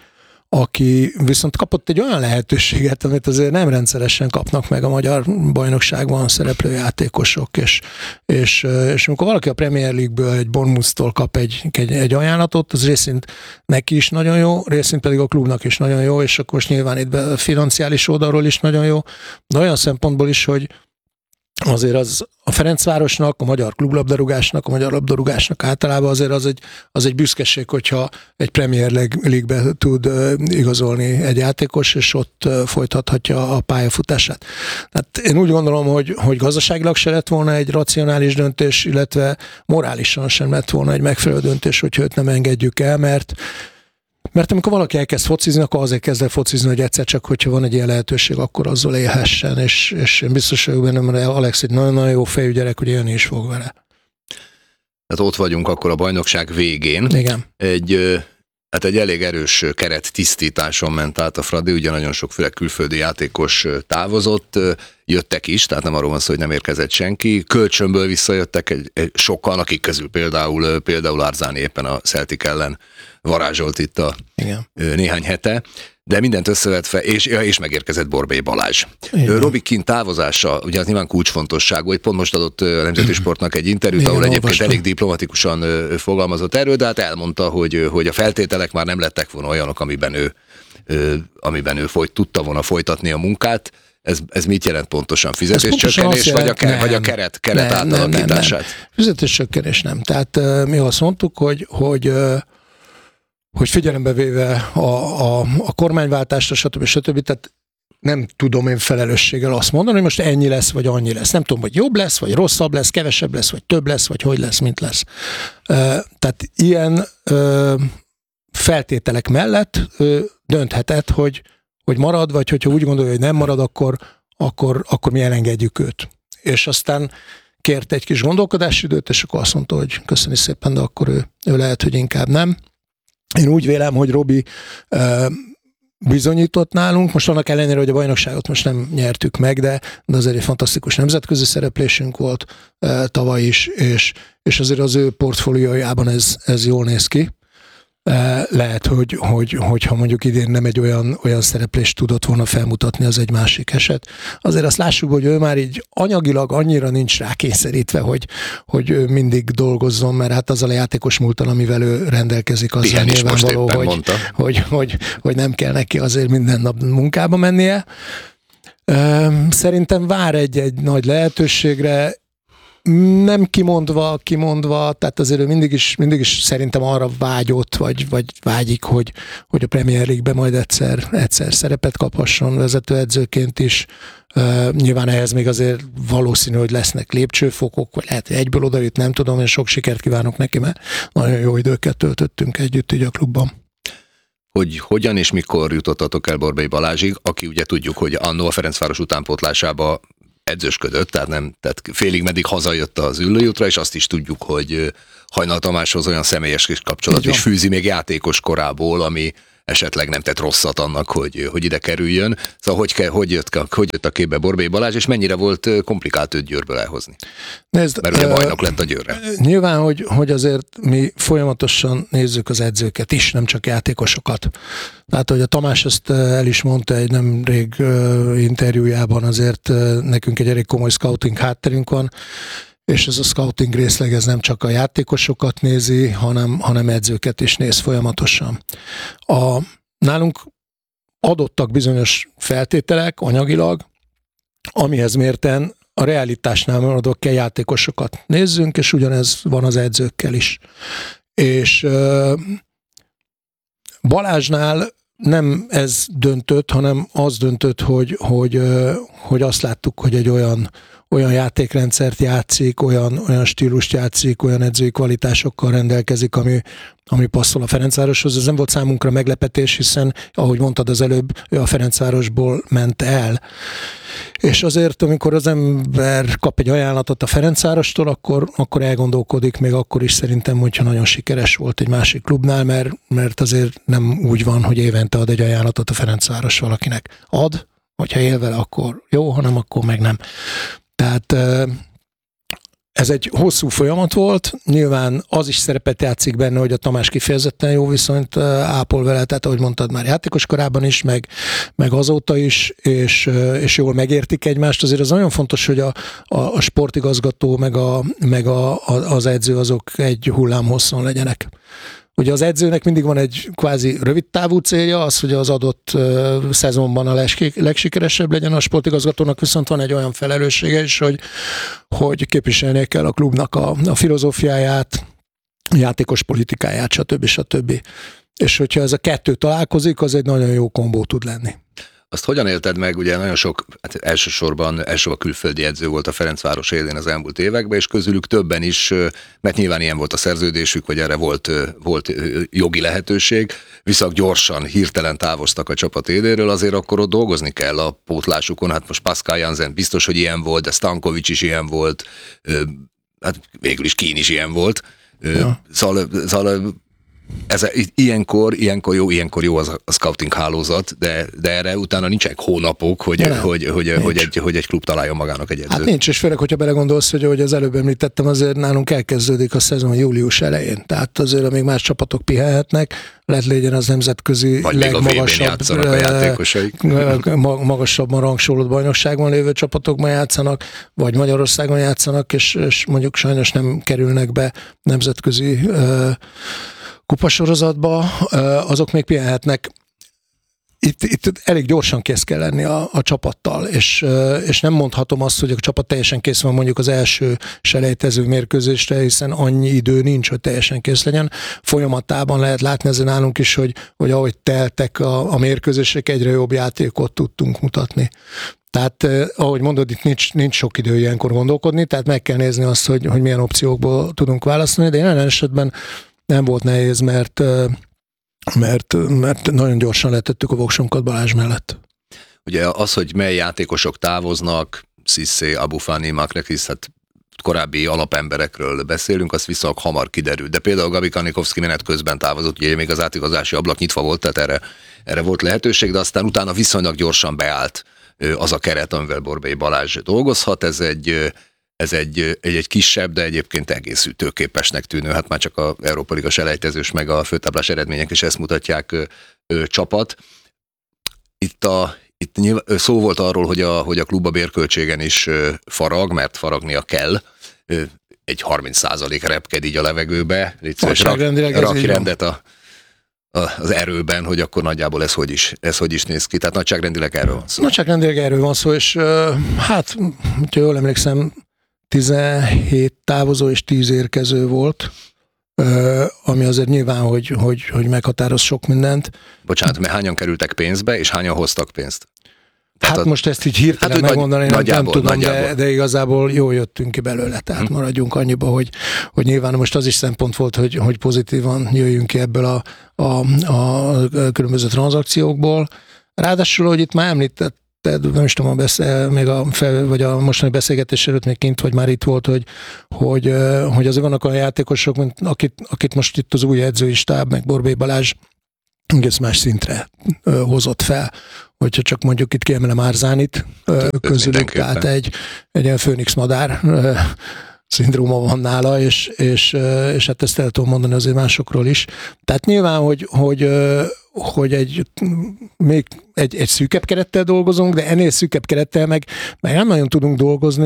aki viszont kapott egy olyan lehetőséget, amit azért nem rendszeresen kapnak meg a magyar bajnokságban szereplő játékosok, és amikor valaki a Premier League-ből egy Bournemouth-tól kap egy ajánlatot, az részint neki is nagyon jó, részint pedig a klubnak is nagyon jó, és akkor most nyilván itt a financiális oldalról is nagyon jó, de olyan szempontból is, hogy azért az a Ferencvárosnak, a magyar klublabdarúgásnak, a magyar labdarúgásnak általában azért az egy büszkeség, hogyha egy Premier League-be tud igazolni egy játékos, és ott folytathatja a pályafutását. Hát én úgy gondolom, hogy gazdaságilag se lett volna egy racionális döntés, illetve morálisan sem lett volna egy megfelelő döntés, hogyha őt nem engedjük el, mert amikor valaki elkezd focizni, akkor azért kezd el focizni, hogy egyszer csak, hogyha van egy ilyen lehetőség, akkor azzal élhessen, és én biztos vagyok benne, mert Alex egy nagyon-nagyon jó fejű gyerek, hogy élni is fog vele. Tehát ott vagyunk akkor a bajnokság végén. Igen. Egy elég erős keret tisztításon ment át a Fradi, ugye nagyon sokféle külföldi játékos távozott, jöttek is, tehát nem arról van szó, hogy nem érkezett senki. Kölcsönből visszajöttek sokan, akik közül például Arzáni éppen a Celtic ellen varázsolt itt a néhány hete, de mindent összevetve, és megérkezett Borbély Balázs. Robi Kint távozása, ugye az nyilván kulcsfontosságú, hogy pont most adott a Nemzeti Sportnak egy interjút, ahol egyébként elég diplomatikusan fogalmazott erről, de hát elmondta, hogy a feltételek már nem lettek volna olyanok, amiben ő tudta volna folytatni a munkát. Ez mit jelent pontosan? Fizetéscsökkenés, vagy a keret átalakítását? Nem. Fizetéscsökkenés nem. Tehát mi azt mondtuk, hogy figyelembe véve a kormányváltásra, stb. Tehát nem tudom én felelősséggel azt mondani, hogy most ennyi lesz, vagy annyi lesz. Nem tudom, hogy jobb lesz, vagy rosszabb lesz, kevesebb lesz, vagy több lesz, vagy hogy lesz, mint lesz. Tehát ilyen feltételek mellett dönthetett, hogy marad, vagy hogyha úgy gondolja, hogy nem marad, akkor mi elengedjük őt. És aztán kért egy kis gondolkodási időt, és akkor azt mondta, hogy köszöni szépen, de akkor ő lehet, hogy inkább nem. Én úgy vélem, hogy Robi bizonyított nálunk, most annak ellenére, hogy a bajnokságot most nem nyertük meg, de azért egy fantasztikus nemzetközi szereplésünk volt tavaly is, és azért az ő portfóliójában ez jól néz ki. lehet, hogyha mondjuk idén nem egy olyan szereplést tudott volna felmutatni, az egy másik eset. Azért azt lássuk, hogy ő már így anyagilag annyira nincs rákényszerítve, hogy ő mindig dolgozzon, mert hát azzal a játékos múltal, amivel ő rendelkezik, azzal nyilvánvaló, hogy nem kell neki azért minden nap munkába mennie. Szerintem vár egy nagy lehetőségre, nem kimondva, tehát azért ő mindig is szerintem arra vágyott, vagy vágyik, hogy a Premier League-ben majd egyszer szerepet kaphasson vezetőedzőként is. Nyilván ehhez még azért valószínű, hogy lesznek lépcsőfokok, vagy lehet, hogy egyből odajut, nem tudom, én sok sikert kívánok neki, mert nagyon jó időket töltöttünk együtt így a klubban. Hogy hogyan és mikor jutottatok el Borbély Balázsig, aki ugye tudjuk, hogy annó a Ferencváros utánpótlásába edzősködött, tehát félig meddig hazajött az Üllőútra, és azt is tudjuk, hogy Hajnal Tamáshoz olyan személyes kis kapcsolat is fűzi még játékos korából, ami esetleg nem tett rosszat annak, hogy ide kerüljön. Szóval hogy jött a képbe Borbély Balázs, és mennyire volt komplikált őt Győrből elhozni? Mert ugye bajnok lett a Győrre. Nyilván, hogy azért mi folyamatosan nézzük az edzőket is, nem csak játékosokat. Tehát, hogy a Tamás ezt el is mondta egy nemrég interjújában, azért nekünk egy elég komoly scouting hátterünk van, és ez a scouting részleg ez nem csak a játékosokat nézi, hanem edzőket is néz folyamatosan. Nálunk adottak bizonyos feltételek anyagilag, amihez mérten a realitásnál maradok kell játékosokat nézzünk, és ugyanez van az edzőkkel is. És Balázsnál nem ez döntött, hanem az döntött, hogy azt láttuk, hogy egy olyan játékrendszert játszik, olyan stílust játszik, olyan edzői kvalitásokkal rendelkezik, ami passzol a Ferencvároshoz. Ez nem volt számunkra meglepetés, hiszen, ahogy mondtad az előbb, ő a Ferencvárosból ment el. És azért, amikor az ember kap egy ajánlatot a Ferencvárostól, akkor elgondolkodik, még akkor is szerintem, hogyha nagyon sikeres volt egy másik klubnál, mert azért nem úgy van, hogy évente ad egy ajánlatot a Ferencváros valakinek. Ad, hogyha él vele, akkor jó, hanem akkor meg nem. Tehát ez egy hosszú folyamat volt, nyilván az is szerepet játszik benne, hogy a Tamás kifejezetten jó viszonyt ápol vele, tehát ahogy mondtad már játékos korában is, meg azóta is, és jól megértik egymást. Azért az nagyon fontos, hogy a sportigazgató meg az edző azok egy hullámhosszon legyenek. Ugye az edzőnek mindig van egy kvázi rövid távú célja, az, hogy az adott szezonban a legsikeresebb legyen, a sportigazgatónak viszont van egy olyan felelőssége is, hogy képviselnie kell a klubnak a filozófiáját, a játékos politikáját, stb. És hogyha ez a kettő találkozik, az egy nagyon jó kombó tud lenni. Azt hogyan élted meg? Ugye nagyon sok, elsősorban külföldi edző volt a Ferencváros élén az elmúlt években, és közülük többen is, mert nyilván ilyen volt a szerződésük, vagy erre volt jogi lehetőség, viszont gyorsan, hirtelen távoztak a csapat éléről, azért akkor ott dolgozni kell a pótlásukon. Hát most Pascal Jansen biztos, hogy ilyen volt, de Stankovic is ilyen volt, hát végül is Kín is ilyen volt. Ja. Szóval ilyenkor jó az a scouting hálózat, de erre utána nincsenek hónapok, hogy egy klub találjon magának egy edzőt. Hát nincs, és főleg, hogyha belegondolsz, hogy az előbb említettem, azért nálunk elkezdődik a szezon július elején. Tehát azért, amíg más csapatok pihenhetnek, legyen az nemzetközi vagy legmagasabb a játékosaik. Magasabban rangsolott bajnokságban lévő csapatokban játszanak, vagy Magyarországon játszanak, és mondjuk sajnos nem kerülnek be nemzetközi kupasorozatba, azok még pihenhetnek. Itt elég gyorsan kész kell lenni a csapattal, és nem mondhatom azt, hogy a csapat teljesen kész van mondjuk az első selejtező mérkőzésre, hiszen annyi idő nincs, hogy teljesen kész legyen. Folyamatában lehet látni ezen nálunk is, hogy ahogy teltek a mérkőzések, egyre jobb játékot tudtunk mutatni. Tehát, ahogy mondod, itt nincs sok idő ilyenkor gondolkodni, tehát meg kell nézni azt, hogy milyen opciókból tudunk választani, de jelen esetben nem volt nehéz, mert nagyon gyorsan letettük a voksunkat Balázs mellett. Ugye az, hogy mely játékosok távoznak, Cissé, Abufani, Makrekis, hát korábbi alapemberekről beszélünk, az viszonylag hamar kiderül. De például Gabi Kanikovszki menet közben távozott, ugye még az átigazási ablak nyitva volt, tehát erre volt lehetőség, de aztán utána viszonylag gyorsan beállt az a keret, amivel Borbély Balázs dolgozhat. Ez egy ez egy kisebb, de egyébként egész ütőképesnek tűnő, hát már csak a Európa Liga selejtezős meg a főtáblás eredmények is ezt mutatják csapat. Itt szó volt arról, hogy a klub a bérköltségen is farag, mert faragnia kell. Egy 30% repked így a levegőbe. Rak rendet az erőben, hogy akkor nagyjából ez hogy is néz ki. Tehát nagyságrendileg erről van szó. Nagyságrendileg erről van szó, és hát, hogyha jól emlékszem, 17 távozó és 10 érkező volt, ami azért nyilván, hogy meghatároz sok mindent. Bocsánat, mert hányan kerültek pénzbe, és hányan hoztak pénzt? Hát most ezt így hirtelen megmondani, nem tudom, de igazából jól jöttünk ki belőle, tehát maradjunk annyiba, hogy nyilván most az is szempont volt, hogy pozitívan jöjjünk ki ebből a különböző tranzakciókból. Ráadásul, hogy itt már említetted, nem is tudom, vagy a mostani beszélgetés előtt még kint, vagy már itt volt, hogy azért vannak olyan játékosok, akit most itt az új edzői stáb, meg Borbély Balázs egész más szintre hozott fel. Hogyha csak mondjuk itt kiemelem Árzánit közülük, tehát egy ilyen főnix madár szindróma van nála, és hát ezt el tudom mondani azért másokról is. Tehát nyilván, hogy még egy szűkebb kerettel dolgozunk, de ennél szűkebb kerettel meg nem nagyon tudunk dolgozni,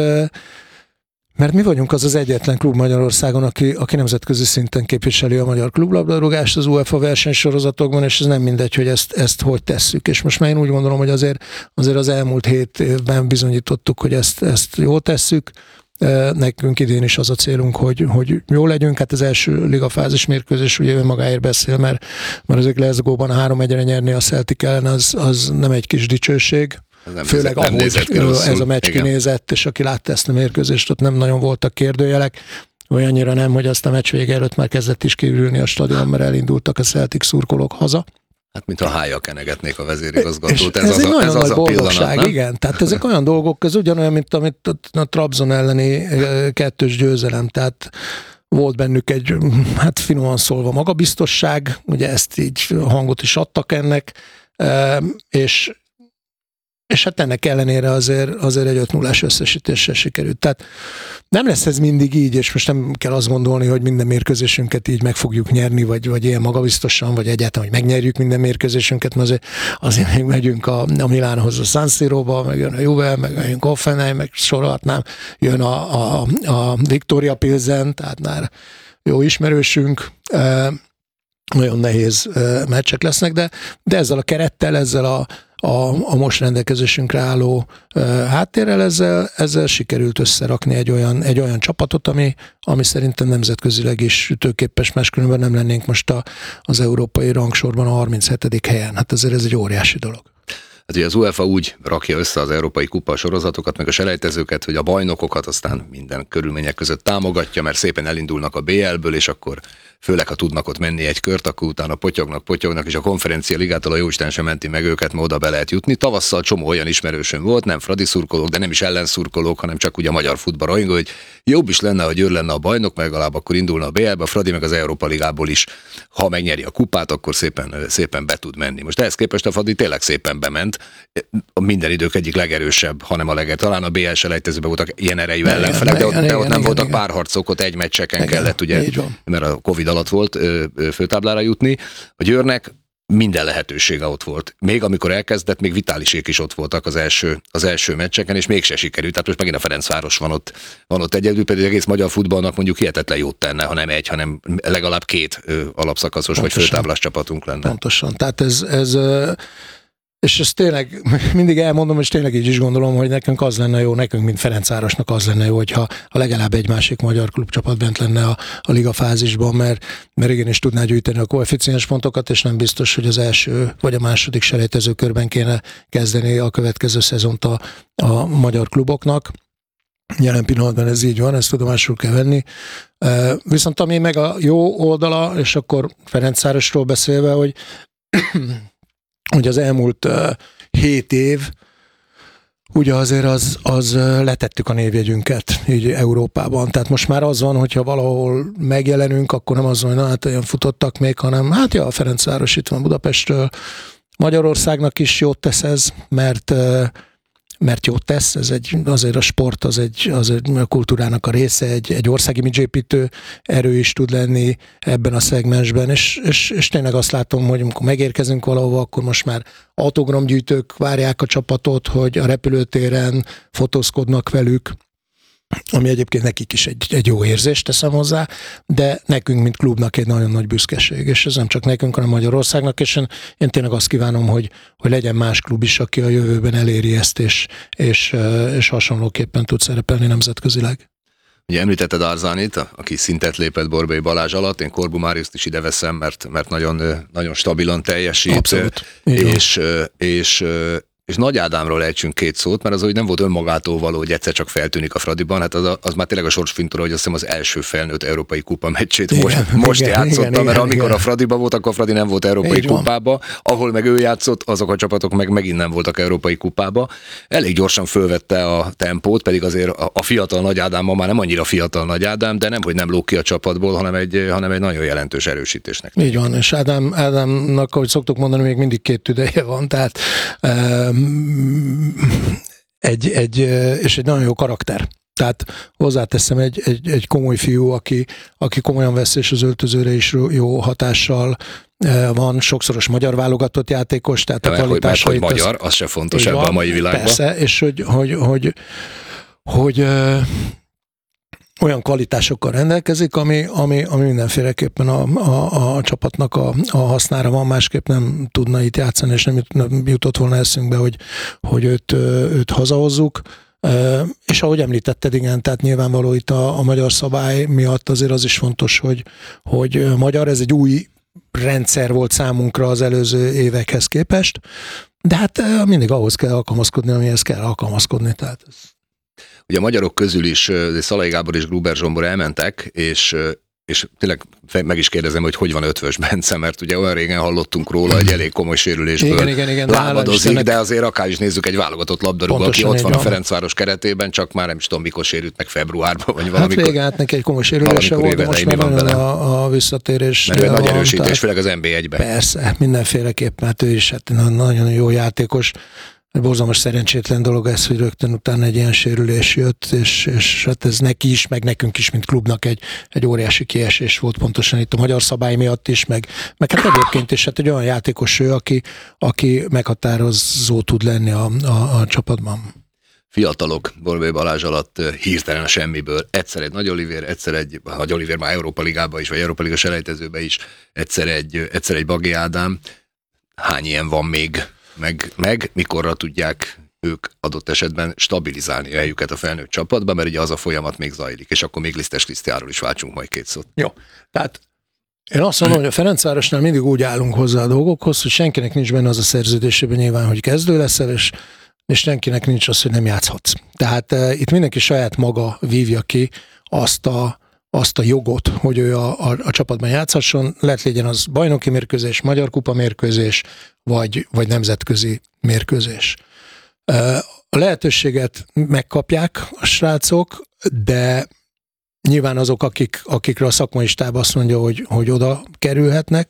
mert mi vagyunk az egyetlen klub Magyarországon, aki nemzetközi szinten képviseli a magyar klublabdarúgást az UEFA versenysorozatokban, és ez nem mindegy, hogy ezt hogy tesszük. És most már én úgy gondolom, hogy azért az elmúlt 7 évben bizonyítottuk, hogy ezt jól tesszük. Nekünk idén is az a célunk, hogy jó legyünk. Hát az első ligafázis mérkőzés ugye magáért beszél, mert azért Glasgow-ban 3-1-re nyerni a Celtic ellen, az nem egy kis dicsőség. Főleg ahogy ez a meccs kinézett, és aki látta ezt a mérkőzést, ott nem nagyon voltak kérdőjelek, olyannyira nem, hogy azt a meccs vége előtt már kezdett is kiürülni a stadion, mert elindultak a Celtic szurkolók haza. Hát, mint a hájjal kenegetnék a vezérigazgatót. Ez egy nagyon nagy boldogság, igen. Tehát ezek olyan dolgok, ez ugyanolyan, mint amit a Trabzon elleni 2-2 győzelem, tehát volt bennük egy, hát finoman szólva magabiztosság, ugye ezt így hangot is adtak ennek, és hát ennek ellenére azért egy 5-0-ás összesítéssel sikerült. Tehát nem lesz ez mindig így, és most nem kell azt gondolni, hogy minden mérkőzésünket így meg fogjuk nyerni, vagy ilyen magabiztosan, vagy egyáltalán, hogy megnyerjük minden mérkőzésünket, mert azért még megyünk a Milánhoz, a San Siróba, meg jön a Juve, meg jön Hoffenheim, meg sorolhatnám, jön a Viktória Pilsen, tehát már jó ismerősünk, nagyon nehéz meccsek lesznek, de ezzel a kerettel, ezzel a most rendelkezésünkre álló háttérrel ezzel sikerült összerakni egy olyan csapatot, ami szerintem nemzetközileg is ütőképes, máskülönben nem lennénk most az európai rangsorban a 37. helyen. Hát ezért ez egy óriási dolog. Hát ugye az UEFA úgy rakja össze az európai kupa sorozatokat, meg a selejtezőket, hogy a bajnokokat aztán minden körülmények között támogatja, mert szépen elindulnak a BL-ből, és akkor főleg, ha tudnak ott menni egy kört, akkor utána potyognak, és a konferencia ligától a jóisten sem menti meg őket, ma oda be lehet jutni. Tavasszal csomó olyan ismerősöm volt, nem fradi szurkolók, de nem is ellenszurkolók, hanem csak ugye a magyar futballrajongó, hogy jobb is lenne, hogy ő lenne a bajnok, meg legalább akkor indulna a BL-be, a Fradi meg az Európa Ligából is. Ha megnyeri a kupát, akkor szépen be tud menni. Most ehhez képest a Fradi tényleg szépen bement. A minden idők egyik legerősebb, hanem a talán a BL selejtezőben voltak ilyen erejű ellenfelek, de ott nem voltak párharcok, ott egy meccseken kellett, ugye, mert a Covid alatt volt főtáblára jutni. A Győrnek minden lehetősége ott volt. Még amikor elkezdett, még Vitálisék is ott voltak az első meccseken, és mégse sikerült. Tehát most megint a Ferencváros van ott egyedül, pedig egész magyar futballnak mondjuk hihetetlen jót tenne, ha nem egy, hanem legalább 2 alapszakaszos vagy főtáblás csapatunk lenne. Pontosan. Tehát ez és ezt tényleg mindig elmondom, és tényleg így is gondolom, hogy nekünk az lenne jó, nekünk, mint Ferencvárosnak az lenne jó, hogyha legalább egy másik magyar klubcsapat bent lenne a ligafázisban, mert igenis tudná gyűjteni a koeficiens pontokat, és nem biztos, hogy az első vagy a második selejtező körben kéne kezdeni a következő szezont a magyar kluboknak. Jelen pillanatban ez így van, ezt tudomásul kell venni. Viszont ami meg a jó oldala, és akkor Ferencvárosról beszélve, hogy az elmúlt 7 év, ugye azért az letettük a névjegyünket így Európában. Tehát most már az van, hogyha valahol megjelenünk, akkor nem az van, hogy hát olyan futottak még, hanem hát a Ferencváros itt van Budapestről. Magyarországnak is jót tesz ez, mert mert jót tesz, azért a sport az egy a kultúrának a része, egy ország imidzsépítő erő is tud lenni ebben a szegmensben, és tényleg azt látom, hogy amikor megérkezünk valahova, akkor most már autogramgyűjtők várják a csapatot, hogy a repülőtéren fotózkodnak velük, ami egyébként nekik is egy jó érzést, teszem hozzá, de nekünk, mint klubnak egy nagyon nagy büszkeség, és ez nem csak nekünk, hanem Magyarországnak, és én tényleg azt kívánom, hogy legyen más klub is, aki a jövőben eléri ezt, és hasonlóképpen tud szerepelni nemzetközileg. Ugye említetted Arzánit, aki szintet lépett Borbély Balázs alatt, én Korbu Máriuszt is ide veszem, mert nagyon, nagyon stabilan teljesít. Abszolút. És Nagy Ádámról ejtsünk két szót, mert az úgy nem volt önmagától való, hogy egyszer csak feltűnik a Fradiban, hát az már tényleg a sorsfintora, hogy azt hiszem az első felnőtt európai kupa meccsét most játszotta, mert amikor a Fradiban volt, akkor a Fradi nem volt európai kupába, ahol meg ő játszott, azok a csapatok meg megint nem voltak európai kupába. Elég gyorsan fölvette a tempót, pedig azért a fiatal Nagy Ádám ma már nem annyira fiatal Nagy Ádám, de nem, hogy nem lóg ki a csapatból, hanem egy nagyon jelentős erősítésnek. Így van, és Ádámnak, ahogy szoktuk mondani, még mindig két tüdeje van, tehát és egy nagyon jó karakter. Tehát hozzáteszem, egy komoly fiú, aki komolyan vesz, és az öltözőre is jó hatással van, sokszoros magyar válogatott játékos, tehát a kvalitásait... Hogy magyar, az se fontos ebben a mai világban. Persze, és hogy olyan kvalitásokkal rendelkezik, ami mindenféleképpen a csapatnak a hasznára van, másképp nem tudna itt játszani, és nem jutott volna eszünkbe, hogy őt hazahozzuk. És ahogy említetted, igen, tehát nyilvánvaló itt a magyar szabály miatt azért az is fontos, hogy magyar, ez egy új rendszer volt számunkra az előző évekhez képest, de hát mindig ahhoz kell alkalmazkodni, amihez kell alkalmazkodni, tehát ez... Ugye a magyarok közül is Szalai Gábor és Gruber Zsombor elmentek, és tényleg meg is kérdezem, hogy van Ötvös Bence, mert ugye olyan régen hallottunk róla, hogy elég komoly sérülésből lábadozik, de azért akár is nézzük egy válogatott labdarúgó, aki ott van a Ferencváros keretében, csak már nem is tudom, mikor sérült meg februárban, vagy valamikor. Hát régen neki egy komoly sérülése volt, de most már van a visszatérés. Mert nagy erősítés, főleg az NB1-ben. Persze, mindenféleképpen, hát ő is nagyon jó játékos. Borzalmas szerencsétlen dolog ez, hogy rögtön utána egy ilyen sérülés jött, és hát ez neki is, meg nekünk is, mint klubnak egy óriási kiesés volt pontosan itt a magyar szabály miatt is, meg hát egyébként is hát egy olyan játékos ő, aki meghatározó tud lenni a csapatban. Fiatalok Borbély Balázs alatt hirtelen a semmiből, egyszer egy Nagy Olivér, egyszer egy Nagy Olivér már Európa Ligában is, vagy Európa Liga selejtezőben is, egyszer egy Bagi Ádám. Hány ilyen van még? Meg mikorra tudják ők adott esetben stabilizálni a helyüket a felnőtt csapatban, mert ugye az a folyamat még zajlik, és akkor még Lisztes Krisztiánról is váltsunk majd két szót. Jó, tehát én azt mondom, hogy a Ferencvárosnál mindig úgy állunk hozzá a dolgokhoz, hogy senkinek nincs benne az a szerződésében nyilván, hogy kezdő leszel, és senkinek nincs az, hogy nem játszhatsz. Tehát itt mindenki saját maga vívja ki azt a jogot, hogy ő a csapatban játszhasson, legyen az bajnoki mérkőzés, magyar kupa mérkőzés, vagy nemzetközi mérkőzés. A lehetőséget megkapják a srácok, de nyilván azok, akikre a szakmai stáb azt mondja, hogy oda kerülhetnek,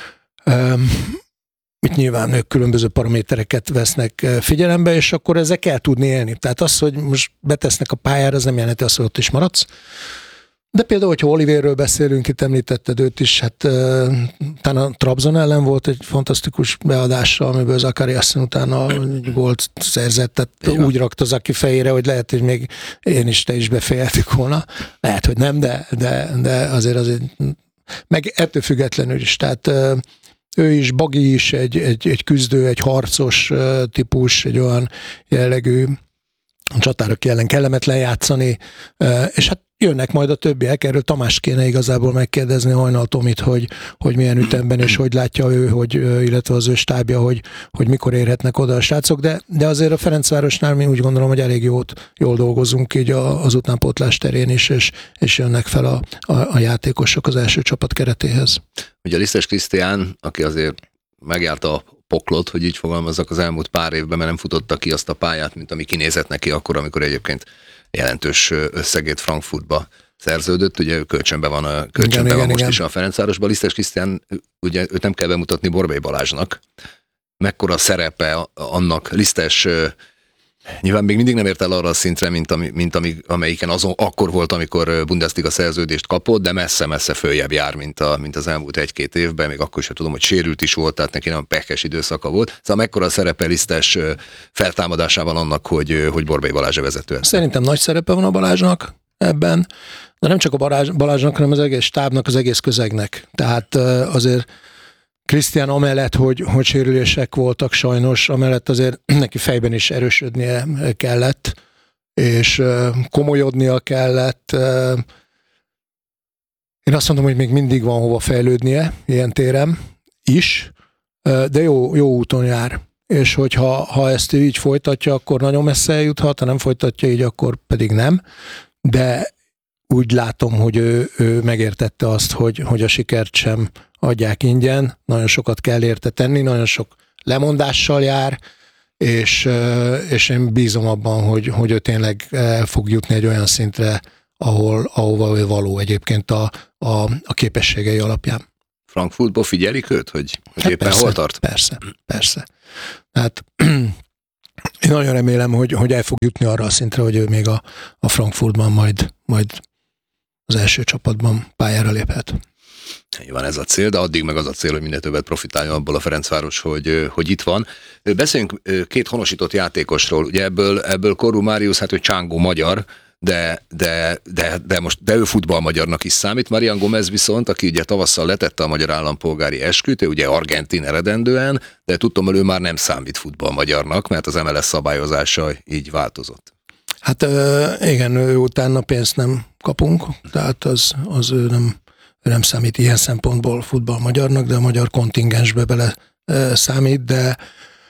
itt nyilván ők különböző paramétereket vesznek figyelembe, és akkor ezzel kell tudni élni. Tehát az, hogy most betesznek a pályára, az nem jelenti azt, hogy ott is maradsz. De például, hogyha Olivérről beszélünk, itt említetted őt is, hát talán a Trabzon ellen volt egy fantasztikus beadása, amiből Zakariasen utána gólt szerzett, tehát úgy rakta Zaki fejére, hogy lehet, hogy még én is, te is befejeltük volna. Lehet, hogy nem, de azért meg ettől függetlenül is, tehát ő is, Bagi is egy küzdő, egy harcos típus, egy olyan jellegű csatárok ellen kellemetlen játszani, és hát jönnek majd a többiek, erről Tamás kéne igazából megkérdezni Hajnal Tomit, hogy milyen ütemben és hogy látja ő, illetve az ő stábja, hogy mikor érhetnek oda a srácok, de azért a Ferencvárosnál mi úgy gondolom, hogy elég jól dolgozunk így az utánpótlás terén is, és jönnek fel a játékosok az első csapat keretéhez. Ugye Lisztes Krisztián, aki azért megjárta a poklot, hogy így fogalmazzak az elmúlt pár évben, mert nem futotta ki azt a pályát, mint ami kinézett neki akkor, amikor egyébként jelentős összegét Frankfurtba szerződött, ugye kölcsönben van most is a Ferencvárosban. Lisztes Krisztián, ugye őt nem kell bemutatni Borbély Balázsnak. Mekkora szerepe annak Lisztes Nyilván még mindig nem ért el arra a szintre, amelyiken akkor volt, amikor Bundesliga szerződést kapott, de messze-messze följebb jár, mint az elmúlt 1-2 évben, még akkor sem tudom, hogy sérült is volt, tehát neki nem pekes időszaka volt. Szóval mekkora a szerepe Lisztes feltámadásában annak, hogy Borbély Balázs a vezető? Szerintem nagy szerepe van a Balázsnak ebben, de nem csak a Balázsnak, hanem az egész stábnak, az egész közegnek. Tehát azért Krisztián amellett, hogy sérülések voltak sajnos, amellett azért neki fejben is erősödnie kellett, és komolyodnia kellett. Én azt mondom, hogy még mindig van hova fejlődnie ilyen téren is, de jó úton jár. És hogyha ezt így folytatja, akkor nagyon messze eljuthat, ha nem folytatja így, akkor pedig nem. De úgy látom, hogy ő megértette azt, hogy a sikert sem adják ingyen, nagyon sokat kell érte tenni, nagyon sok lemondással jár, és én bízom abban, hogy ő tényleg fog jutni egy olyan szintre, ahova ő való egyébként a képességei alapján. Frankfurtból figyelik őt, hogy hát éppen hol tart? Persze. Tehát én nagyon remélem, hogy el fog jutni arra a szintre, hogy ő még a Frankfurtban majd az első csapatban pályára léphet. Van ez a cél, de addig meg az a cél, hogy minél többet profitáljon abból a Ferencváros, hogy itt van. Beszéljünk 2 honosított játékosról. Ugye ebből Korú Máriusz, hát ő csángó magyar, de ő futballmagyarnak is számít. Marian Gomez viszont, aki ugye tavasszal letette a magyar állampolgári esküt, ő ugye argentin eredendően, de tudtam, hogy ő már nem számít futballmagyarnak, mert az MLS szabályozása így változott. Hát igen, ő utána pénzt nem kapunk, tehát az ő nem számít ilyen szempontból futballmagyarnak, de a magyar kontingensbe bele számít, de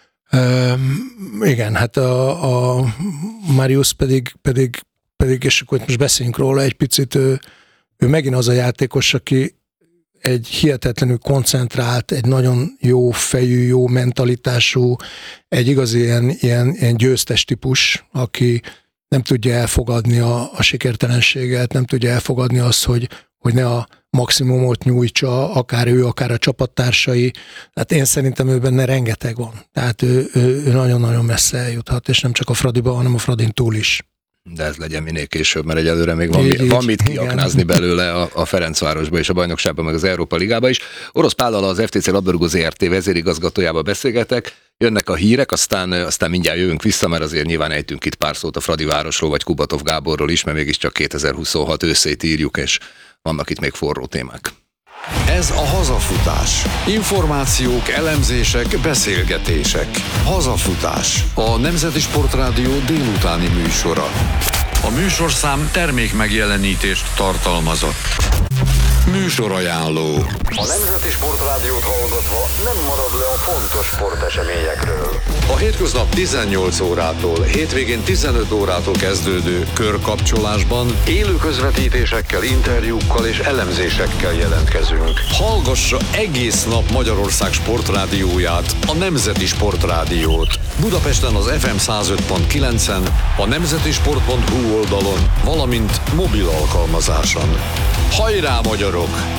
igen, hát a Marius pedig, és akkor most beszéljünk róla egy picit, ő megint az a játékos, aki egy hihetetlenül koncentrált, egy nagyon jó fejű, jó mentalitású, egy igazi ilyen győztes típus, aki nem tudja elfogadni a sikertelenséget, nem tudja elfogadni azt, hogy ne a maximumot nyújtsa, akár ő, akár a csapattársai. Hát én szerintem ő benne rengeteg van. Tehát ő nagyon-nagyon messze eljuthat, és nem csak a Fradiba, hanem a Fradin túl is. De ez legyen minél később, mert egyelőre még van mit kiaknázni belőle a Ferencvárosba és a bajnokságban, meg az Európa Ligában is. Orosz Pállal, az FTC Labdarúgó ZRT vezérigazgatójával beszélgetek, jönnek a hírek, aztán mindjárt jövünk vissza, mert azért nyilván ejtünk itt pár szót a Fradivárosról, vagy Kubatov Gáborról is, mert mégiscsak 2026 őszét írjuk, és vannak itt még forró témák. Ez a Hazafutás. Információk, elemzések, beszélgetések. Hazafutás. A Nemzeti Sportrádió délutáni műsora. A műsorszám termékmegjelenítést tartalmazott. Műsorajánló. A Nemzeti Sportrádiót hallgatva nem marad le a fontos sporteseményekről. A hétköznap 18 órától, hétvégén 15 órától kezdődő körkapcsolásban élő közvetítésekkel, interjúkkal és elemzésekkel jelentkezünk. Hallgassa egész nap Magyarország sportrádióját, a Nemzeti Sportrádiót. Budapesten az FM 105.9-en, a nemzetisport.hu oldalon, valamint mobil alkalmazáson. Hajrá, magyarok!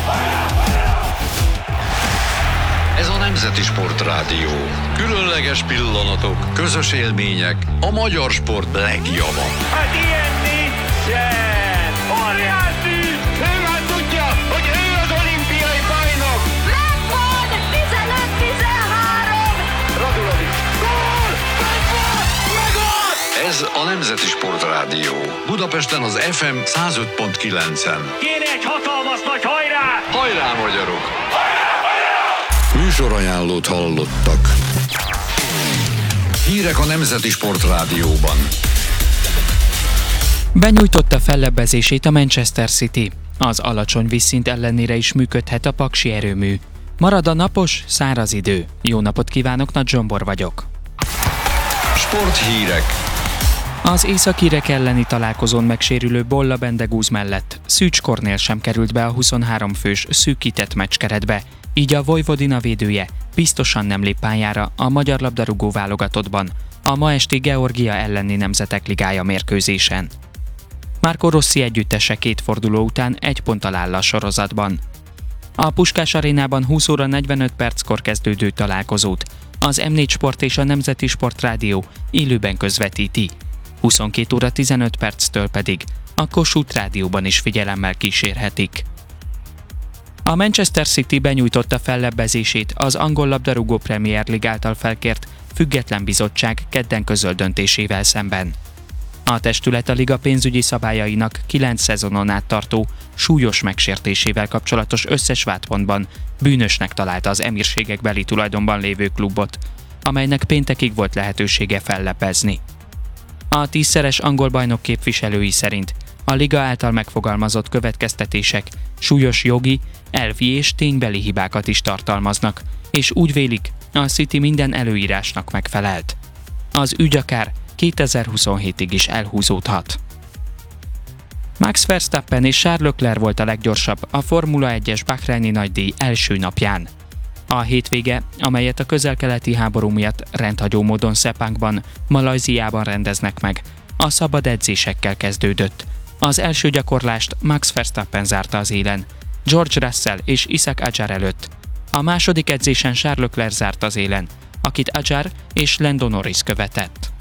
Ez a Nemzeti Sportrádió. Különleges pillanatok, közös élmények, a magyar sport legjava. Hát ilyen nincsen! Óriási! Ő már tudja, hogy ő az olimpiai bajnok! Megvan! 15-13! Radulovic! Gól! Megvan! Ez a Nemzeti Sportrádió. Budapesten az FM 105.9-en. Kéne egy hatalmas nagy hajrá! Hajrá, magyarok! Műsorajánlót hallottak. Hírek a Nemzeti Sportrádióban. Benyújtotta fellebbezését a Manchester City. Az alacsony vízszint ellenére is működhet a paksi erőmű. Marad a napos, száraz idő. Jó napot kívánok, Nagy Zsombor vagyok. Sporthírek. Az északírek elleni találkozón megsérülő Bolla Bendegúz mellett Szűcs Kornél sem került be a 23 fős szűkített meccskeretbe, így a Vojvodina védője biztosan nem lép pályára a magyar labdarúgó válogatottban a ma esti Georgia elleni Nemzetek Ligája mérkőzésen. Marco Rossi együttese 2 forduló után 1 ponttal áll a sorozatban. A Puskás Arénában 20 óra 45 perckor kezdődő találkozót az M4 Sport és a Nemzeti Sportrádió élőben közvetíti. 22 óra 15 perctől pedig a Kossuth Rádióban is figyelemmel kísérhetik. A Manchester City benyújtotta fellebbezését az angol labdarúgó Premier League által felkért független bizottság kedden közölt döntésével szemben. A testület a liga pénzügyi szabályainak 9 szezonon át tartó súlyos megsértésével kapcsolatos összes vádpontban bűnösnek találta az emírségekbeli tulajdonban lévő klubot, amelynek péntekig volt lehetősége fellebbezni. A 10-szeres angol bajnok képviselői szerint a liga által megfogalmazott következtetések súlyos jogi, elvi és ténybeli hibákat is tartalmaznak, és úgy vélik, a City minden előírásnak megfelelt. Az ügy akár 2027-ig is elhúzódhat. Max Verstappen és Charles Leclerc volt a leggyorsabb a Formula 1-es Bahreini nagydíj első napján. A hétvége, amelyet a közel-keleti háború miatt rendhagyó módon Sepangban, Malajziában rendeznek meg, a szabad edzésekkel kezdődött. Az első gyakorlást Max Verstappen zárta az élen, George Russell és Isaac Hadjar előtt. A második edzésen Charles Leclerc zárt az élen, akit Hadjar és Lando Norris követett.